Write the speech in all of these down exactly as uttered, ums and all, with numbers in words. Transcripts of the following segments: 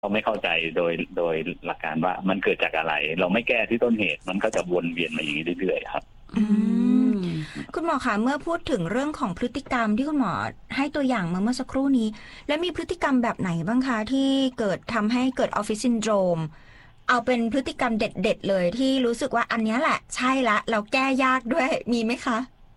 เราไม่เข้าใจโดยโดยหลักการว่ามันเกิดจากอะไรเราไม่แก้ที่ต้นเหตุมันก็จะวนเวียนมาอย่างนี้เรื่อยๆครับอืมคุณหมอคะเมื่อพูดถึงเรื่องของพฤติกรรมที่คุณหมอให้ตัวอย่างมาเมื่อสักครู่นี้และมีพฤติกรรมแบบไหนบ้างคะที่เกิดทำให้เกิดออฟฟิศซินโดรมเอาเป็นพฤติกรรมเด็ดๆเลยที่รู้สึกว่าอันนี้แหละใช่ละเราแก้ยากด้วยมีไหมคะ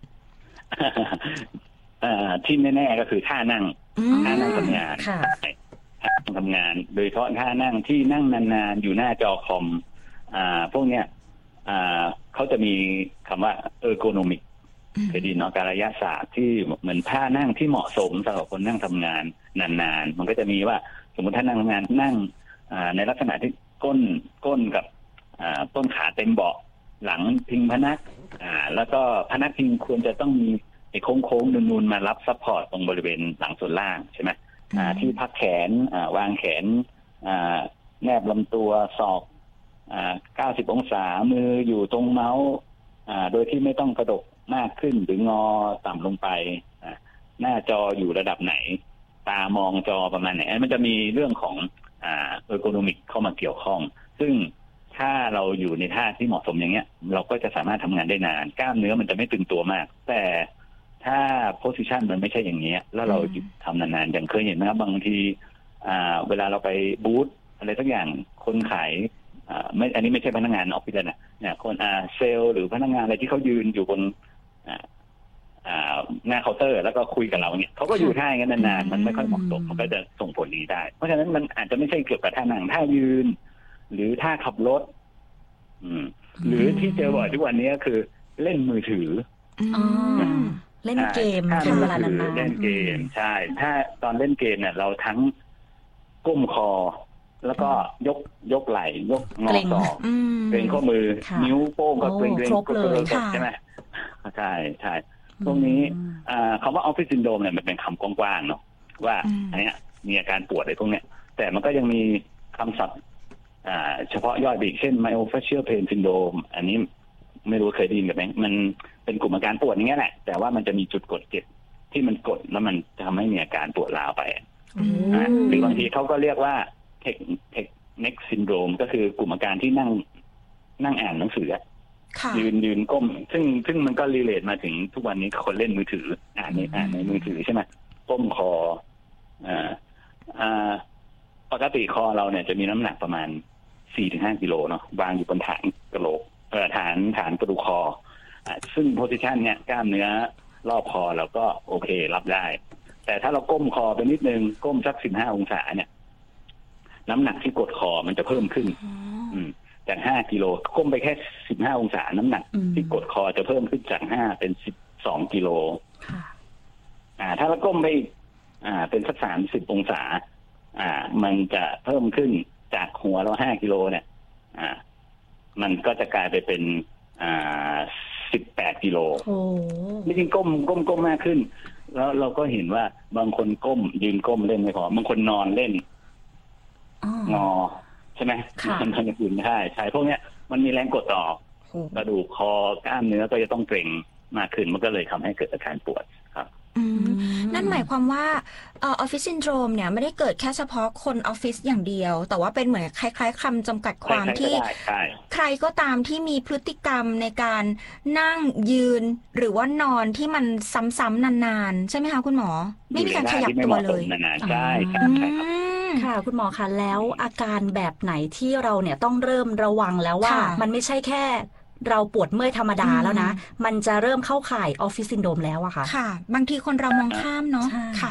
ที่แน่ๆก็คือท่านั่งท่านั่งทำงานท่านั่งทำงานโดยเฉพาะท่านั่งที่นั่งนานๆอยู่หน้าจอคอมพวกเนี้ยเขาจะมีคำว่าเออร์โกนอมิกเคยดีเนาะการระยะศาสตร์ที่เหมือนท่านั่งที่เหมาะสมสำหรับคนนั่งทำงานนานๆมันก็จะมีว่าสมมติท่านั่งทำงานนั่งในลักษณะที่ก้นก้นกับต้นขาเต็มเบาะหลังพิงพนักแล้วก็พนักพิงควรจะต้องมีไอ้โค้งๆนูนๆมารับซัพพอร์ตตรงบริเวณหลังส่วนล่างใช่ไหมที่พักแขนวางแขนแนบลำตัวศอกเก้าสิบองศามืออยู่ตรงเมาส์โดยที่ไม่ต้องกระดกมากขึ้นหรืองอต่ำลงไปหน้าจออยู่ระดับไหนตามองจอประมาณไหนมันจะมีเรื่องของเออร์โกนอมิกเข้ามาเกี่ยวข้องซึ่งถ้าเราอยู่ในท่าที่เหมาะสมอย่างเงี้ยเราก็จะสามารถทำงานได้นานกล้ามเนื้อมันจะไม่ตึงตัวมากแต่ถ้าโพสิชันมันไม่ใช่อย่างนี้แล้วเราทำนานๆอย่างเคยเห็นนะครับบางทีเวลาเราไปบูธอะไรสักอย่างคนขายไม่อันนี้ไม่ใช่พนักงานออฟฟิศนะเนี่ยคนอ่าเซลล์หรือพนักงานอะไรที่เขายืนอยู่บนอ่าหน้าเคาน์เตอร์แล้วก็คุยกับเราเนี่ยเขาก็อยู่ท่าอย่างนั้นนานๆมันไม่ค่อยเหมาะสมมันก็จะส่งผลดีได้เพราะฉะนั้นมันอาจจะไม่ใช่เกี่ยวกับท่านั่งท่ายืนหรือท่าขับรถอืมหรือที่เจอบ่อยทุกวันนี้คือเล่นมือถืออ๋อเล่นเกมใช่เวลานานๆเล่นเกมใช่ถ้าตอนเล่นเกมเนี่ยเราทั้งก้มคอแล้วก็ยกยกไหล่ยกงอศอกเกร็งข้อมือนิ้วโป้งก็เกร็งเกร็งก็เลยใช่ไหมใช่ใช่ตรงนี้คำว่าออฟฟิศซินโดรมเนี่ยมันเป็นคำกว้างๆเนาะว่าอันนี้มีอาการปวดอะไรพวกเนี้ยแต่มันก็ยังมีคำศัพท์เฉพาะย่อยอีกเช่น myofascial pain syndrome อันนี้ไม่รู้เคยได้ยินกันไหมมันเป็นกลุ่มอาการปวดอย่างเงี้ยแหละแต่ว่ามันจะมีจุดกดเจ็บที่มันกดแล้วมันจะทำให้มีอาการปวดร้าวไปหรือบางทีเขาก็เรียกว่าเทคเทคเน็กซินโดรมก็คือกลุ่มอาการที่นั่งนั่งอ่านหนังสือยืนยืนก้มซึ่งซึ่งมันก็รีเลทมาถึงทุกวันนี้คนเล่นมือถืออ่านในอ่านในมือถือใช่ไหมก้มคออ่าอ่าปกติคอเราเนี่ยจะมีน้ำหนักประมาณ สี่ถึงห้า กิโลเนาะวางอยู่บนฐานกระโหลกเอ่อฐานฐานกระดูกคออ่าซึ่งโพสิชันเนี่ยกล้ามเนื้อรอบคอเราก็โอเครับได้แต่ถ้าเราก้มคอไปนิดนึงก้มสักสิบห้าองศาเนี่ยน้ำหนักที่กดคอมันจะเพิ่มขึ้นอืมจากห้ากิโลก้มไปแค่สิบห้าองศาน้ำหนักที่กดคอจะเพิ่มขึ้นจากห้าเป็นสิบสองกิโลอ่าถ้าเราก้มไปอ่าเป็นสักสามสิบองศาอ่ามันจะเพิ่มขึ้นจากหัวเราห้ากิโลเนี่ยอ่ามันก็จะกลายไปเป็นอ่าสิบแปดกิโลนี่จริงก้มก้มก้มมากขึ้นแล้วเราก็เห็นว่าบางคนก้มยืนก้มเล่นไม่พอบางคนนอนเล่นงอใช่ไหมมันทำอย่างอื่นไม่ได้ใช่พวกเนี้ยมันมีแรงกดต่อกระดูกคอกล้ามเนื้อก็จะต้องเกร็งมากขึ้นมันก็เลยทำให้เกิดอาการปวดครับนั่นหมายความว่าออฟฟิศซินโดรมเนี่ยไม่ได้เกิดแค่เฉพาะคนออฟฟิศอย่างเดียวแต่ว่าเป็นเหมือนคล้ายๆคำจำกัดความที่ใครก็ตามที่มีพฤติกรรมในการนั่งยืนหรือว่านอนที่มันซ้ำๆนานๆใช่ไหมคะคุณหมอไม่มีการขยับตัวเลยใช่ค่ะคุณหมอคะแล้วอาการแบบไหนที่เราเนี่ยต้องเริ่มระวังแล้วว่ามันไม่ใช่แค่เราปวดเมื่อยธรรมดาแล้วนะมันจะเริ่มเข้าข่ายออฟฟิศซินโดรมแล้วอะค่ะค่ะบางทีคนเรามองข้ามเนาะค่ะ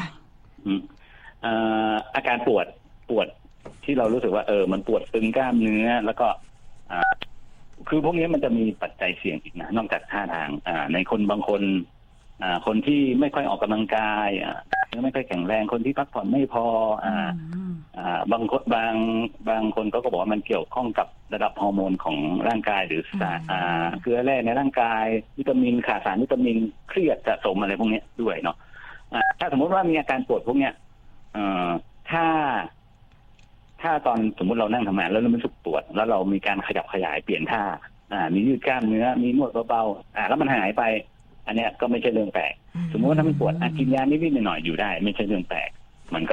อาการปวดปวดที่เรารู้สึกว่าเออมันปวดตึงกล้ามเนื้อแล้วก็คือพวกนี้มันจะมีปัจจัยเสี่ยงอีกนะนอกจากท่าทางในคนบางคนคนที่ไม่ค่อยออกกำลังกายไม่ค่อยแข็งแรงคนที่พักผ่อนไม่พอบางคนบางบางคนก็บอกว่ามันเกี่ยวข้องกับระดับฮอร์โมนของร่างกายหรือสารเกลือแร่ในร่างกายวิตามินขาดสารวิตามินเครียดสะสมอะไรพวกนี้ด้วยเนาะถ้าสมมติว่ามีอาการปวดพวกเนี้ยถ้าถ้าตอนสมมติเรานั่งทำงานแล้วเราไม่รู้สึกปวดแล้วเรามีการขยับขยายเปลี่ยนท่ามียืดกล้ามเนื้อมีนวดเบาๆแล้วมันหายไปอันเนี้ยก็ไม่ใช่เรื่องแปลกสมมติว่าถ้ามันปวดกินยานิดๆหน่อยๆอยู่ได้ไม่ใช่เรื่องแปลกมันก็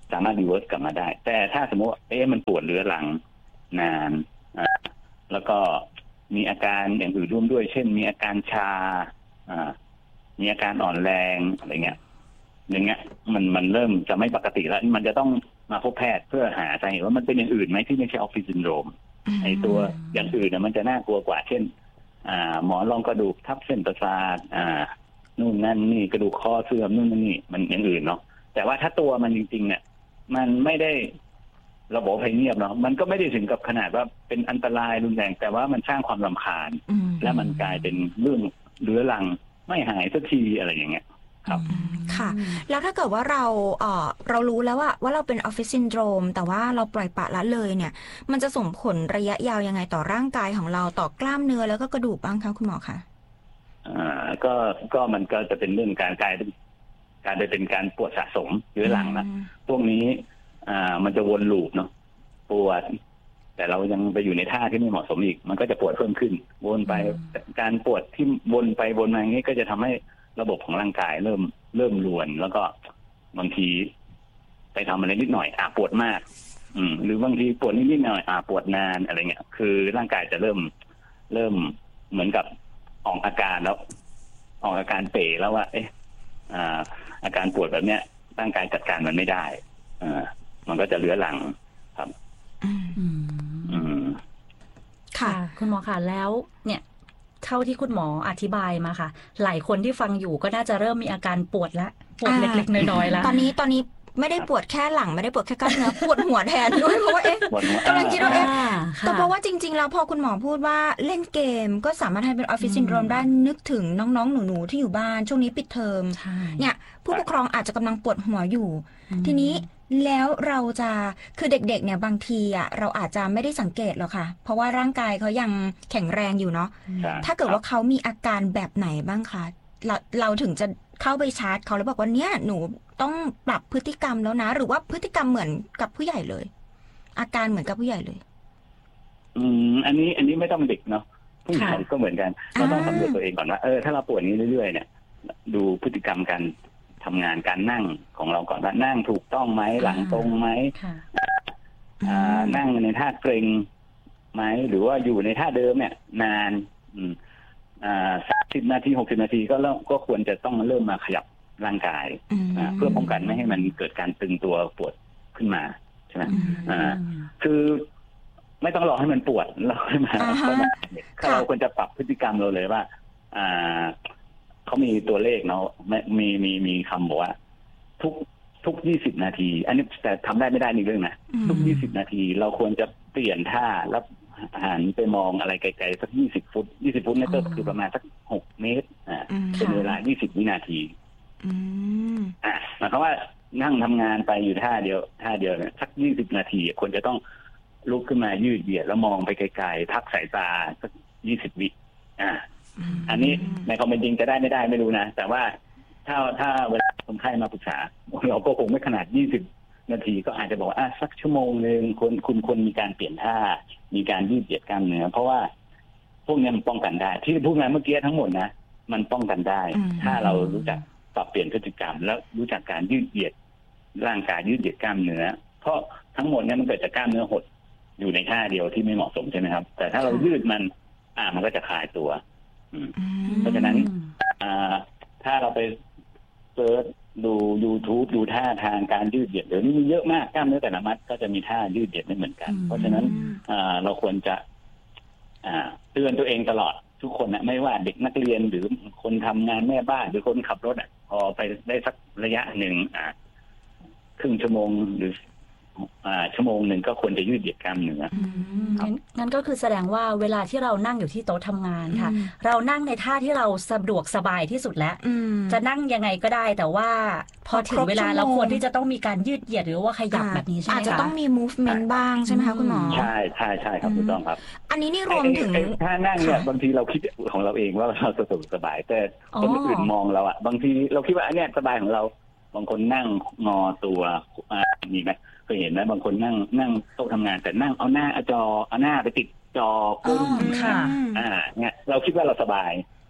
สามารถรีเวิร์สกลับมาได้แต่ถ้าสมมติเอ๊ะมันปวดเรื้อรังนานอ่าแล้วก็มีอาการอย่างอื่นร่วมด้วยเช่นมีอาการชาอ่ามีอาการอ่อนแรงอะไรเงี้ยอย่างเงี้ยมันมันเริ่มจะไม่ปกติแล้วมันจะต้องมาพบแพทย์เพื่อหาสาเหตุว่ามันเป็นอย่างอื่นไหมที่ไม่ใช่ออฟฟิศซินโดรมไอ้ตัวอย่างอื่นเนี่ยมันจะน่ากลัวกว่าเช่นอ่าหมอนรองกระดูกทับเส้นประสาทอ่านู่นนั่นนี่กระดูกคอเสื่อมนู่นนั่นนี่มันอย่างอื่นเนาะแต่ว่าถ้าตัวมันจริงๆเนี่ยมันไม่ได้ระบบให้เงียบเนาะมันก็ไม่ได้ถึงกับขนาดว่าเป็นอันตรายรุนแรงแต่ว่ามันสร้างความรำคาญและมันกลายเป็นเรื่องเรื้อรังไม่หายสักทีอะไรอย่างเงี้ยครับค่ะแล้วถ้าเกิดว่าเราเอ่อเรารู้แล้วว่าว่าเราเป็นออฟฟิศซินโดรมแต่ว่าเราปล่อยปละละเลยเนี่ยมันจะส่งผลระยะยาวยังไงต่อร่างกายของเราต่อกล้ามเนื้อแล้วก็กระดูกบ้างคะคุณหมอคะอ่าก็ก็มันก็จะเป็นเรื่องการกลายเป็นการไปเป็นการปวดสะสมเรื้อรังนะพวกนี้อ่ามันจะวนลูปเนาะปวดแต่เรายังไปอยู่ในท่าที่ไม่เหมาะสมอีกมันก็จะปวดเพิ่มขึ้นวนไปการปวดที่วนไปวนมาอย่างนี้ก็จะทำให้ระบบของร่างกายเริ่มเริ่มรวนแล้วก็บางทีไปทำอะไรนิดหน่อยอ่ะปวดมากอืมหรือบางทีปวดนิดนิดหน่อยอ่ะปวดนานอะไรเงี้ยคือร่างกายจะเริ่มเริ่มเหมือนกับออกอาการแล้วออกอาการเป๋แล้วว่าเอ๊ะอ่าอาการปวดแบบเนี้ยร่างกายจัดการมันไม่ได้อ่ามันก็จะเรื้อรังครับอืมอืมค่ะคุณหมอค่ะแล้วเนี่ยเท่าที่คุณหมออธิบายมาค่ะหลายคนที่ฟังอยู่ก็น่าจะเริ่มมีอาการปวดละปวดเล็กๆน้อยๆแล้วตอนนี้ตอนนี้ไม่ได้ปวดแค่หลังไม่ได้ปวดแค่กล้ามเนื้อปวดหัวแทนด้วยเพราะว่าเอ๊ะกำลังคิดว่าเอ๊ะแต่เพราะว่าจริงๆแล้วพอคุณหมอพูดว่าเล่นเกมก็สามารถให้เป็นออฟฟิศซินโดรมได้นึกถึงน้องๆหนูๆที่อยู่บ้านช่วงนี้ปิดเทอมเนี่ยผู้ปกครองอาจจะกำลังปวดหัวอยู่ทีนี้แล้วเราจะคือเด็กๆเนี่ยบางทีอ่ะเราอาจจะไม่ได้สังเกตหรอกค่ะเพราะว่าร่างกายเขายังแข็งแรงอยู่เนาะถ้าเกิดว่าเขามีอาการแบบไหนบ้างคะเราเราถึงจะเข้าไปชาร์จเขาแล้วบอกว่าเนี่ยหนูต้องปรับพฤติกรรมแล้วนะหรือว่าพฤติกรรมเหมือนกับผู้ใหญ่เลยอาการเหมือนกับผู้ใหญ่เลยอืมอันนี้อันนี้ไม่ต้องเด็กเนาะผู้ใหญ่ก็เหมือนกันเราต้องสำรวจตัวเองก่อนว่าเออถ้าเราปวดนี้เรื่อยๆเนี่ยดูพฤติกรรมการทำงานการนั่งของเราก่อนว่านั่งถูกต้องไหมหลังตรงไหมนั่งในท่าเกร็งไหมหรือว่าอยู่ในท่าเดิมเนี่ยนานสามสิบนาทีหกสิบนาทีก็ก็ควรจะต้องเริ่มมาขยับร่างกายเพื่อป้องกันไม่ให้มันเกิดการตึงตัวปวดขึ้นมาใช่ไหมคือไม่ต้องรอให้มันปวดเราให้มาเราควรจะปรับพฤติกรรมเราเลยว่าเขามีตัวเลขเนาะมีมีมีคำบอกว่าทุกทุกยี่สิบนาทีอันนี้แต่ทำได้ไม่ได้ในเรื่องนะทุกยี่สิบนาทีเราควรจะเปลี่ยนท่าแล้วหันไปมองอะไรไกลๆสักยี่สิบฟุตยี่สิบฟุตนี่ก็คือประมาณสักหกเมตรอ่าเป็นเวลายี่สิบวินาทีอ่าหมายความว่านั่งทำงานไปอยู่ท่าเดียวท่าเดียวเนี่ยสักยี่สิบนาทีควรจะต้องลุกขึ้นมายืดเหยียดแล้วมองไปไกลๆพักสายตาสักยี่สิบวิอ่าอันนี้ในความเป็นจริงจะได้ไม่ได้ไม่รู้นะแต่ว่าถ้าถ้าเวลาคนไข้มาปรึกษาเราก็คงไม่ขนาดยี่สิบนาทีก็อาจจะบอกว่าอ่ะสักชั่วโมงนึงคุณคุณควรมีการเปลี่ยนท่ามีการยืดเหยียดกล้ามเนื้อเพราะว่าพวกนี้มันป้องกันได้ที่พูดมาเมื่อกี้ทั้งหมดนะมันป้องกันได้ถ้าเรารู้จักปรับเปลี่ยนพฤติกรรมแล้วรู้จักการยืดเหยียดร่างกายยืดเหยียดกล้ามเนื้อเพราะทั้งหมดนี้มันเกิดจากกล้ามเนื้อหดอยู่ในท่าเดียวที่ไม่เหมาะสมใช่ไหมครับแต่ถ้าเรายืดมันอ่ามันก็จะคลายตัวเพราะฉะนั้นถ้าเราไปเซิร์ชดู YouTube ดูท่าทางการยืดเหยียดเดี๋ยวนี้มีเยอะมากกล้ามเนื้อแต่ละมัดก็จะมีท่ายืดเหยียดไม่เหมือนกันเพราะฉะนั้นเราควรจะเตือนตัวเองตลอดทุกคนนะไม่ว่าเด็กนักเรียนหรือคนทำงานแม่บ้านหรือคนขับรถอ่ะพอไปได้สักระยะหนึ่งครึ่งชั่วโมงหรือชั่วโมงหนึ่งก็ควรจะยืดเหยียดกล้ามเนื้องั้นก็คือแสดงว่าเวลาที่เรานั่งอยู่ที่โต๊ะทำงานค่ะเรานั่งในท่าที่เราสะดวกสบายที่สุดแล้วจะนั่งยังไงก็ได้แต่ว่าพอถึงเวลาเราควรที่จะต้องมีการยืดเหยียดหรือว่าขยับแบบนี้ใช่ไหมคะอาจจะต้องมี movement บ้างใช่ไหมคะคุณหมอใช่ใช่ใช่ครับถูกต้องครับอันนี้นี่รวมถึงท่านั่งเนี่ยบางทีเราคิดของเราเองว่าเราสะดวกสบายแต่คนอื่นมองเราอ่ะบางทีเราคิดว่าอันนี้สบายของเราบางคนนั่งงอตัวมีไหมเคยเห็นไหมบางคนนั่งนั่งโต๊ะทำงานแต่นั่งเอาหน้าเอาจอเอาหน้าไปติดจอปุ๊บค่ะอ่าเนี่ยเราคิดว่าเราสบาย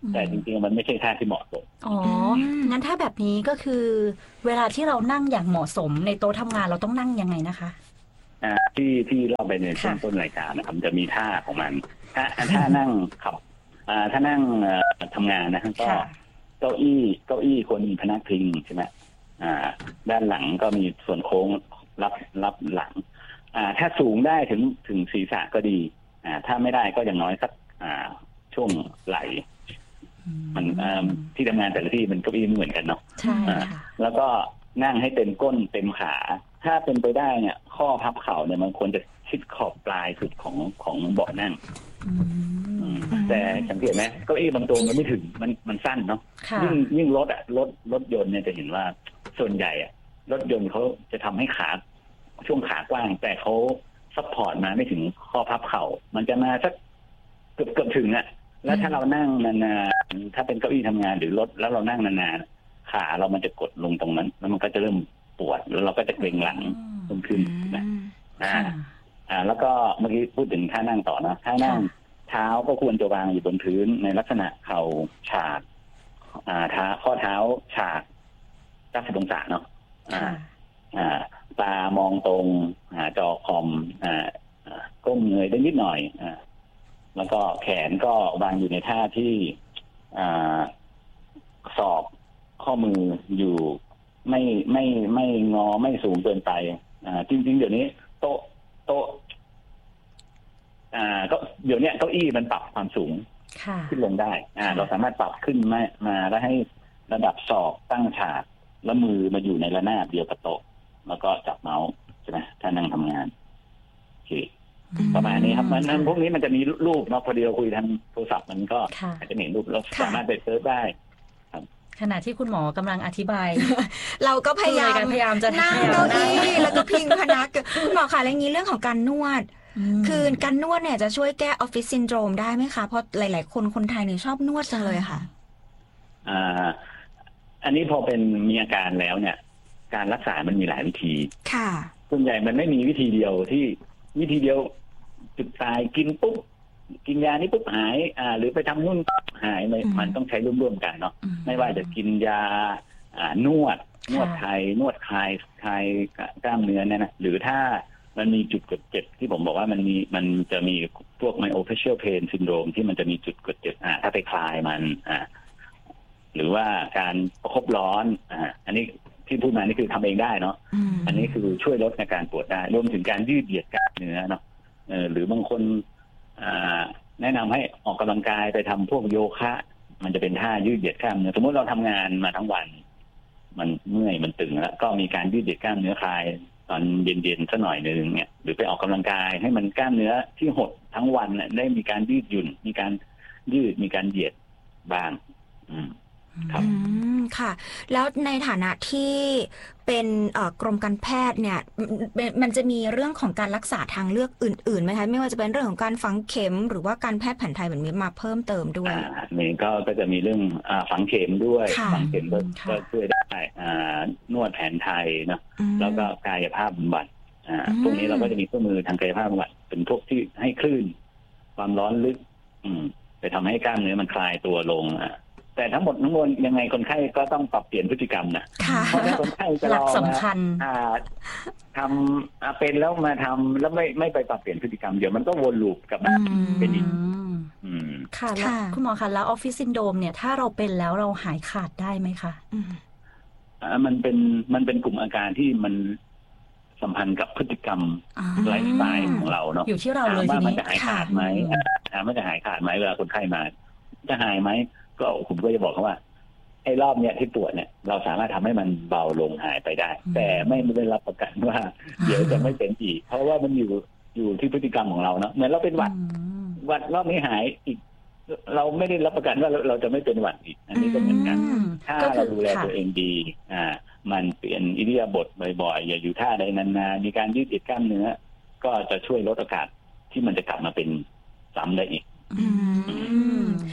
แต่จริงๆมันไม่ใช่ท่าที่เหมาะสมอ๋องั้นถ้าแบบนี้ก็คือเวลาที่เรานั่งอย่างเหมาะสมในโต๊ะทำงานเราต้องนั่งยังไงนะคะอ่าที่ที่เราไปในช่วงต้นรายการนะครับจะมีท่าของมันถ้าถ้านั่งขับอ่าถ้านั่งทำงานนะก็เก้าอี้เก้าอี้ควรมีพนักพิงใช่ไหมอ่าด้านหลังก็มีส่วนโค้งรับรับหลังอ่าถ้าสูงได้ถึงถึงศีรษะก็ดีอ่าถ้าไม่ได้ก็อย่างน้อยสักอ่าช่วงไหล่มันที่ทำงานแต่ละที่มันเก้าอี้ไม่เหมือนกันเนาะใช่ค่ะแล้วก็นั่งให้เต็มก้นเต็มขาถ้าเป็นไปได้เนี่ยข้อพับเข่าเนี่ยมันควรจะชิดขอบปลายสุดของของเบาะนั่งแต่สังเกตไหมเก้าอี้บางตัวมันไม่ถึงมันมันสั้นเนาะยิ่งยิ่งรถอ่ะรถรถยนต์เนี่ยจะเห็นว่าส่วนใหญ่อ่ะรถยนต์เขาจะทำให้ขาช่วงขากว้างแต่เขาซัพพอร์ตมาไม่ถึงข้อพับเข่ามันจะมาสักเกือบเกือบถึงอ่ะแล้วถ้าเรานั่งนานๆถ้าเป็นเก้าอี้ทำงานหรือรถแล้วเรานั่งนานๆขาเรามันจะกดลงตรงนั้นแล้วมันก็จะเริ่มปวดแล้วเราก็จะเกร็งหลังขึ้นนะอ่าอ่าแล้วก็เมื่อกี้พูดถึงท่านั่งต่อนะท่านั่งเท้าก็ควรจะวางอยู่บนพื้นในลักษณะเข่าฉากอ่าเท้าข้อเท้าฉากเก้าสิบองศาเนาะอ่าอ่าตามองตรงหาจอคอมอ่าก้มเงยได้นิดหน่อยอ่าแล้วก็แขนก็วางอยู่ในท่าที่อ่าศอกข้อมืออยู่ไม่ไม่ไม่งอไม่สูงเกินไปอ่าจริงๆเดี๋ยวนี้โต๊ะโต๊ะอ่าก็เดี๋ยวนี้เก้าอี้มันปรับความสูงขึ้นลงได้อ่าเราสามารถปรับขึ้นมามาแล้วให้ระดับศอกตั้งฉากแล้วมือมาอยู่ในระนาบเดียวกับโต๊ะแล้วก็จับเมาส์ใช่ไหมถ้านั่งทำงานโอเคประมาณนี้ครับมันพวกนี้มันจะมีรูปเนาะพอดีเราคุยทางโทรศัพท์มันก็อาจจะเห็นรูปเราสามารถไปเซิร์ชได้ขณะที่คุณหมอกำลังอธิบายเราก็พยายามพยายามจะนั่งเก้าอี้แล้วก็พิงพนักคุณหมอคะเรื่องนี้เรื่องของการนวดคือการนวดเนี่ยจะช่วยแก้ออฟฟิศซินโดรมได้ไหมคะเพราะหลายๆคนคนไทยเนี่ยชอบนวดจังเลยค่ะอ่าอันนี้พอเป็นมีอาการแล้วเนี่ยการรักษามันมีหลายวิธีค่ะส่วนใหญ่มันไม่มีวิธีเดียวที่วิธีเดียวจุดตายกินปุ๊บกินยานี้ปุ๊บหายอ่าหรือไปทำนู่นหายมันต้องใช้ร่วมๆกันเนาะไม่ว่าจะกินยาอ่านวดนวดไทยนวดคลายคลายกล้ามเนื้อเนี่ยนะหรือถ้ามันมีจุดกดเจ็บที่ผมบอกว่ามันมีมันจะมีพวก myofascial pain syndrome ที่มันจะมีจุดกดเจ็บอ่าถ้าไปคลายมันอ่าหรือว่าการประคบร้อนอ่าอันนี้ที่พูดมานี่คือทำเองได้เนาะอันนี้คือช่วยลดอาการปวดได้รวมถึงการยืดเหยียดกล้ามเนื้อเนาะเออหรือบางคนอ่าแนะนำให้ออกกำลังกายไปทำพวกโยคะมันจะเป็นท่ายืดเหยียดกล้ามเนื้อสมมติเราทำงานมาทั้งวันมันเมื่อยมันตึงแล้วก็มีการยืดเหยียดกล้ามเนื้อคลายตอนเย็นๆสักหน่อยนึงเนี่ยหรือไปออกกำลังกายให้มันกล้ามเนื้อที่หดทั้งวันเนี่ยได้มีการยืดหยุ่นมีการยืดมีการเหยียดบ้างอืมครับค่ะแล้วในฐานะที่เป็นกรมการแพทย์เนี่ยมันจะมีเรื่องของการรักษาทางเลือกอื่นๆไหมคะไม่ว่าจะเป็นเรื่องของการฝังเข็มหรือว่าการแพทย์แผนไทยแบบนี้มาเพิ่มเติมด้วยอ่านี่ก็ก็จะมีเรื่องอ่าฝังเข็มด้วยฝังเข็มก็ช่วยได้อ่านวดแผนไทยเนาะแล้วก็กายภาพบำบัดอ่าพวกนี้เราก็จะมีเครื่องมือทางกายภาพบำบัดเป็นพวกที่ให้คลื่นความร้อนลึกอืมไปทำให้กล้ามเนื้อมันคลายตัวลงอ่ะแต่ทั้งหมดทั้งมวลยังไงคนไข้ก็ต้องปรับเปลี่ยนพฤติกรรมนะเพราะถ้าคนไข้จะรอสำคัญทำเป็นแล้วมาทำแล้วไม่ไม่ไปปรับเปลี่ยนพฤติกรรมเดี๋ยวมันก็วนลูปกลับมาเป็นอีกค่ะแล้วคุณหมอคะแล้วออฟฟิศซินโดรมเนี่ยถ้าเราเป็นแล้วเราหายขาดได้ไหมคะอ่ามันเป็นมันเป็นกลุ่มอาการที่มันสัมพันธ์กับพฤติกรรมไลฟ์สไตล์ของเราเนาะอยู่ที่เราเลยทีนี้ว่ามันจะหายขาดไหมถามว่าจะหายขาดไหมเวลาคนไข้มาจะหายไหมก็ผมก็จะบอกเขาว่าไอ้รอบเนี้ยที่ปวดเนี่ยเราสามารถทำให้มันเบาลงหายไปได้แต่ไม่ได้รับประกันว่าเดี๋ยวจะไม่เป็นอีกเพราะว่ามันอยู่อยู่ที่พฤติกรรมของเราเนาะเหมือนเราเป็นหวัดหวัดรอบนี้หายอีกเราไม่ได้รับประกันว่าเราจะไม่เป็นหวัดอีกอันนี้ก็เหมือนกันถ้าเราดูแลตัวเองดีอ่ามันเปลี่ยนอิริยาบถบ่อยๆอย่าอยู่ท่าใดนานๆมีการยืดเหยียดกล้ามเนื้อก็จะช่วยลดโอกาสที่มันจะกลับมาเป็นซ้ำได้อีก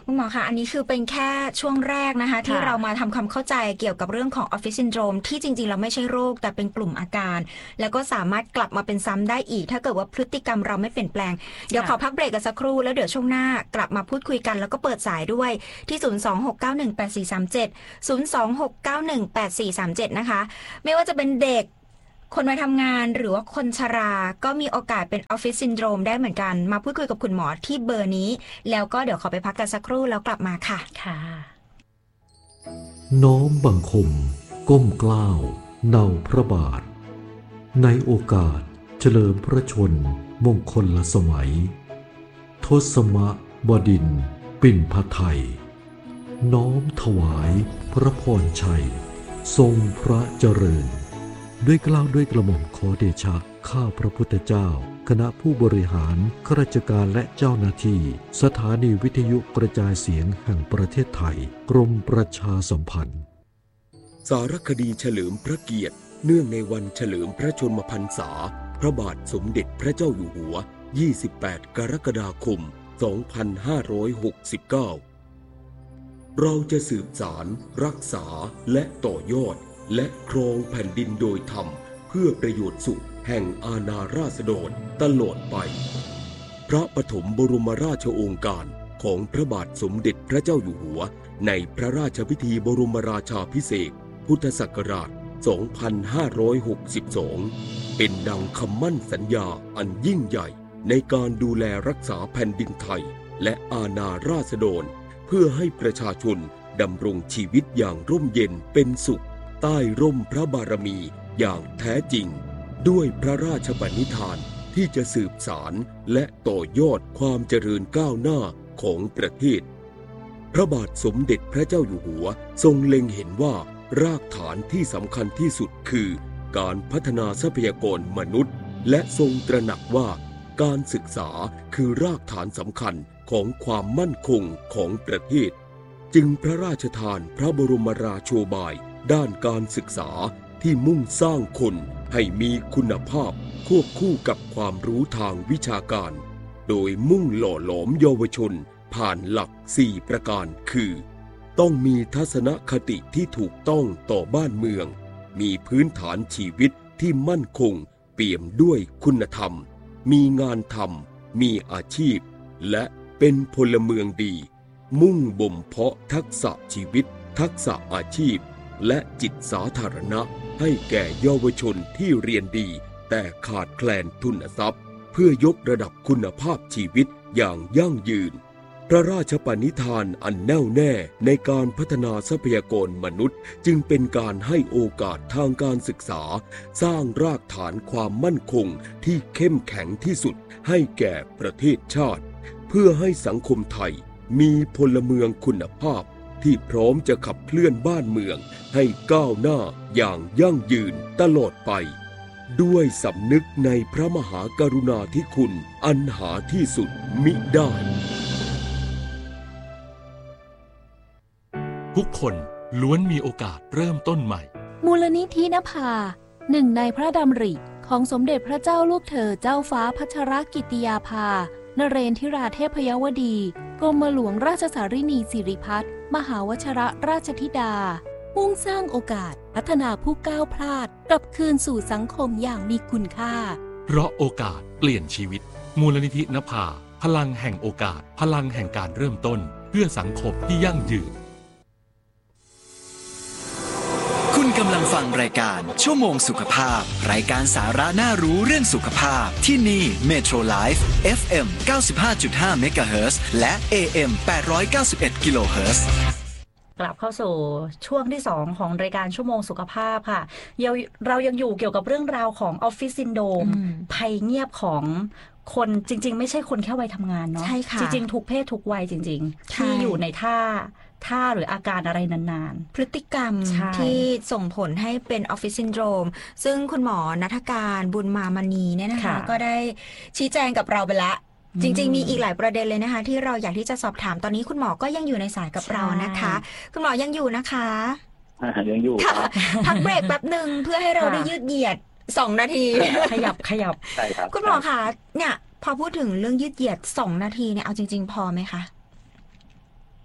คุณหมอคะอันนี้คือเป็นแค่ช่วงแรกนะคะที่เรามาทำความเข้าใจเกี่ยวกับเรื่องของออฟฟิศซินโดรมที่จริงๆเราไม่ใช่โรคแต่เป็นกลุ่มอาการแล้วก็สามารถกลับมาเป็นซ้ำได้อีกถ้าเกิดว่าพฤติกรรมเราไม่เปลี่ยนแปลงเดี๋ยวขอพักเบรกกันสักครู่แล้วเดี๋ยวช่วงหน้ากลับมาพูดคุยกันแล้วก็เปิดสายด้วยที่ศูนย์ สอง หก เก้า หนึ่ง แปด สี่ สาม เจ็ด ศูนย์ สอง หก เก้า หนึ่ง แปด สี่ สาม เจ็ดนะคะไม่ว่าจะเป็นเด็กคนวัยทำงานหรือว่าคนชราก็มีโอกาสเป็นออฟฟิศซินโดรมได้เหมือนกันมาพูดคุยกับคุณหมอที่เบอร์นี้แล้วก็เดี๋ยวขอไปพักกันสักครู่แล้วกลับมาค่ะค่ะน้อมบังคมก้มเกล้าเนาพระบาทในโอกาสเฉลิมพระชนมงคลละสมัยทศมบดินทร์ปิ่นพไทยน้อมถวายพระพรชัยทรงพระเจริญด้วยเกล้าด้วยกระหม่อมขอเดชะข้าพระพุทธเจ้าคณะผู้บริหารข้าราชการและเจ้าหน้าที่สถานีวิทยุกระจายเสียงแห่งประเทศไทยกรมประชาสัมพันธ์สารคดีเฉลิมพระเกียรติเนื่องในวันเฉลิมพระชนมพรรษาพระบาทสมเด็จพระเจ้าอยู่หัวยี่สิบแปดกรกฎาคมสองพันห้าร้อยหกสิบเก้าเราจะสืบสารรักษาและต่อยอดและครองแผ่นดินโดยธรรมเพื่อประโยชน์สุขแห่งอาณาราษฎรตลอดไปพระปฐมบรมราชโองการของพระบาทสมเด็จพระเจ้าอยู่หัวในพระราชพิธีบรมราชาภิเษกพุทธศักราชสองพันห้าร้อยหกสิบสองเป็นดังคำมั่นสัญญาอันยิ่งใหญ่ในการดูแลรักษาแผ่นดินไทยและอาณาราษฎรเพื่อให้ประชาชนดำรงชีวิตอย่างร่มเย็นเป็นสุขใต้ร่มพระบารมีอย่างแท้จริงด้วยพระราชปณิธานที่จะสืบสารและต่อยอดความเจริญก้าวหน้าของประเทศพระบาทสมเด็จพระเจ้าอยู่หัวทรงเล็งเห็นว่ารากฐานที่สำคัญที่สุดคือการพัฒนาทรัพยากรมนุษย์และทรงตระหนักว่าการศึกษาคือรากฐานสำคัญของความมั่นคงของประเทศจึงพระราชทานพระบรมราโชบายด้านการศึกษาที่มุ่งสร้างคนให้มีคุณภาพควบคู่กับความรู้ทางวิชาการโดยมุ่งหล่อหลอมเยาวชนผ่านหลักสี่ประการคือต้องมีทัศนคติที่ถูกต้องต่อบ้านเมืองมีพื้นฐานชีวิตที่มั่นคงเปี่ยมด้วยคุณธรรมมีงานทำมีอาชีพและเป็นพลเมืองดีมุ่งบ่มเพาะทักษะชีวิตทักษะอาชีพและจิตสาธารณะให้แก่เยาวชนที่เรียนดีแต่ขาดแคลนทุนทรัพย์เพื่อยกระดับคุณภาพชีวิตอย่างยั่งยืนพระราชปณิธานอันแน่วแน่ในการพัฒนาทรัพยากรมนุษย์จึงเป็นการให้โอกาสทางการศึกษาสร้างรากฐานความมั่นคงที่เข้มแข็งที่สุดให้แก่ประเทศชาติเพื่อให้สังคมไทยมีพลเมืองคุณภาพที่พร้อมจะขับเคลื่อนบ้านเมืองให้ก้าวหน้าอย่างยั่งยืนตลอดไปด้วยสำนึกในพระมหากรุณาธิคุณอันหาที่สุดมิได้ทุกคนล้วนมีโอกาสเริ่มต้นใหม่มูลนิธินภาหนึ่งในพระดำริของสมเด็จพระเจ้าลูกเธอเจ้าฟ้าพัชรกิติยาภานเรนทิราเทพยวดีกรมหลวงราชสารินีสิริพัฒน์มหาวชรราชธิดามุ่งสร้างโอกาสพัฒนาผู้ก้าวพลาดกลับคืนสู่สังคมอย่างมีคุณค่าเพราะโอกาสเปลี่ยนชีวิตมูลนิธินภาพลังแห่งโอกาสพลังแห่งการเริ่มต้นเพื่อสังคมที่ยั่งยืนคุณกำลังฟังรายการชั่วโมงสุขภาพรายการสาระน่ารู้เรื่องสุขภาพที่นี่ Metro Life เอฟ เอ็ม เก้าสิบห้าจุดห้า เมกะเฮิรตซ์และ เอ เอ็ม แปดร้อยเก้าสิบเอ็ด กิโลเฮิรตซ์กลับเข้าสู่ช่วงที่สองของรายการชั่วโมงสุขภาพค่ะเรายังอยู่เกี่ยวกับเรื่องราวของออฟฟิศซินโดรมภัยเงียบของคนจริงๆไม่ใช่คนแค่วัยทำงานเนาะจริงๆทุกเพศทุกวัยจริงๆที่อยู่ในท่าท่าหรืออาการอะไรนานๆพฤติกรรมที่ส่งผลให้เป็นออฟฟิศซินโดรมซึ่งคุณหมอณัฐการบุญมามณีเนี่ยนะคะก็ได้ชี้แจงกับเราไปแล้วจริงๆมีอีกหลายประเด็นเลยนะคะที่เราอยากที่จะสอบถามตอนนี้คุณหมอก็ยังอยู่ในสายกับเรานะคะคุณหมอยังอยู่นะคะยังอยู่ค่ะพักเบรกแป๊บนึงเพื่อให้เราได้ยืดเหยียดสองนาทีขยับขยับใช่ครับคุณหมอคะเนี่ยพอพูดถึงเรื่องยืดเหยียดสองนาทีเนี่ยเอาจริงๆพอไหมคะ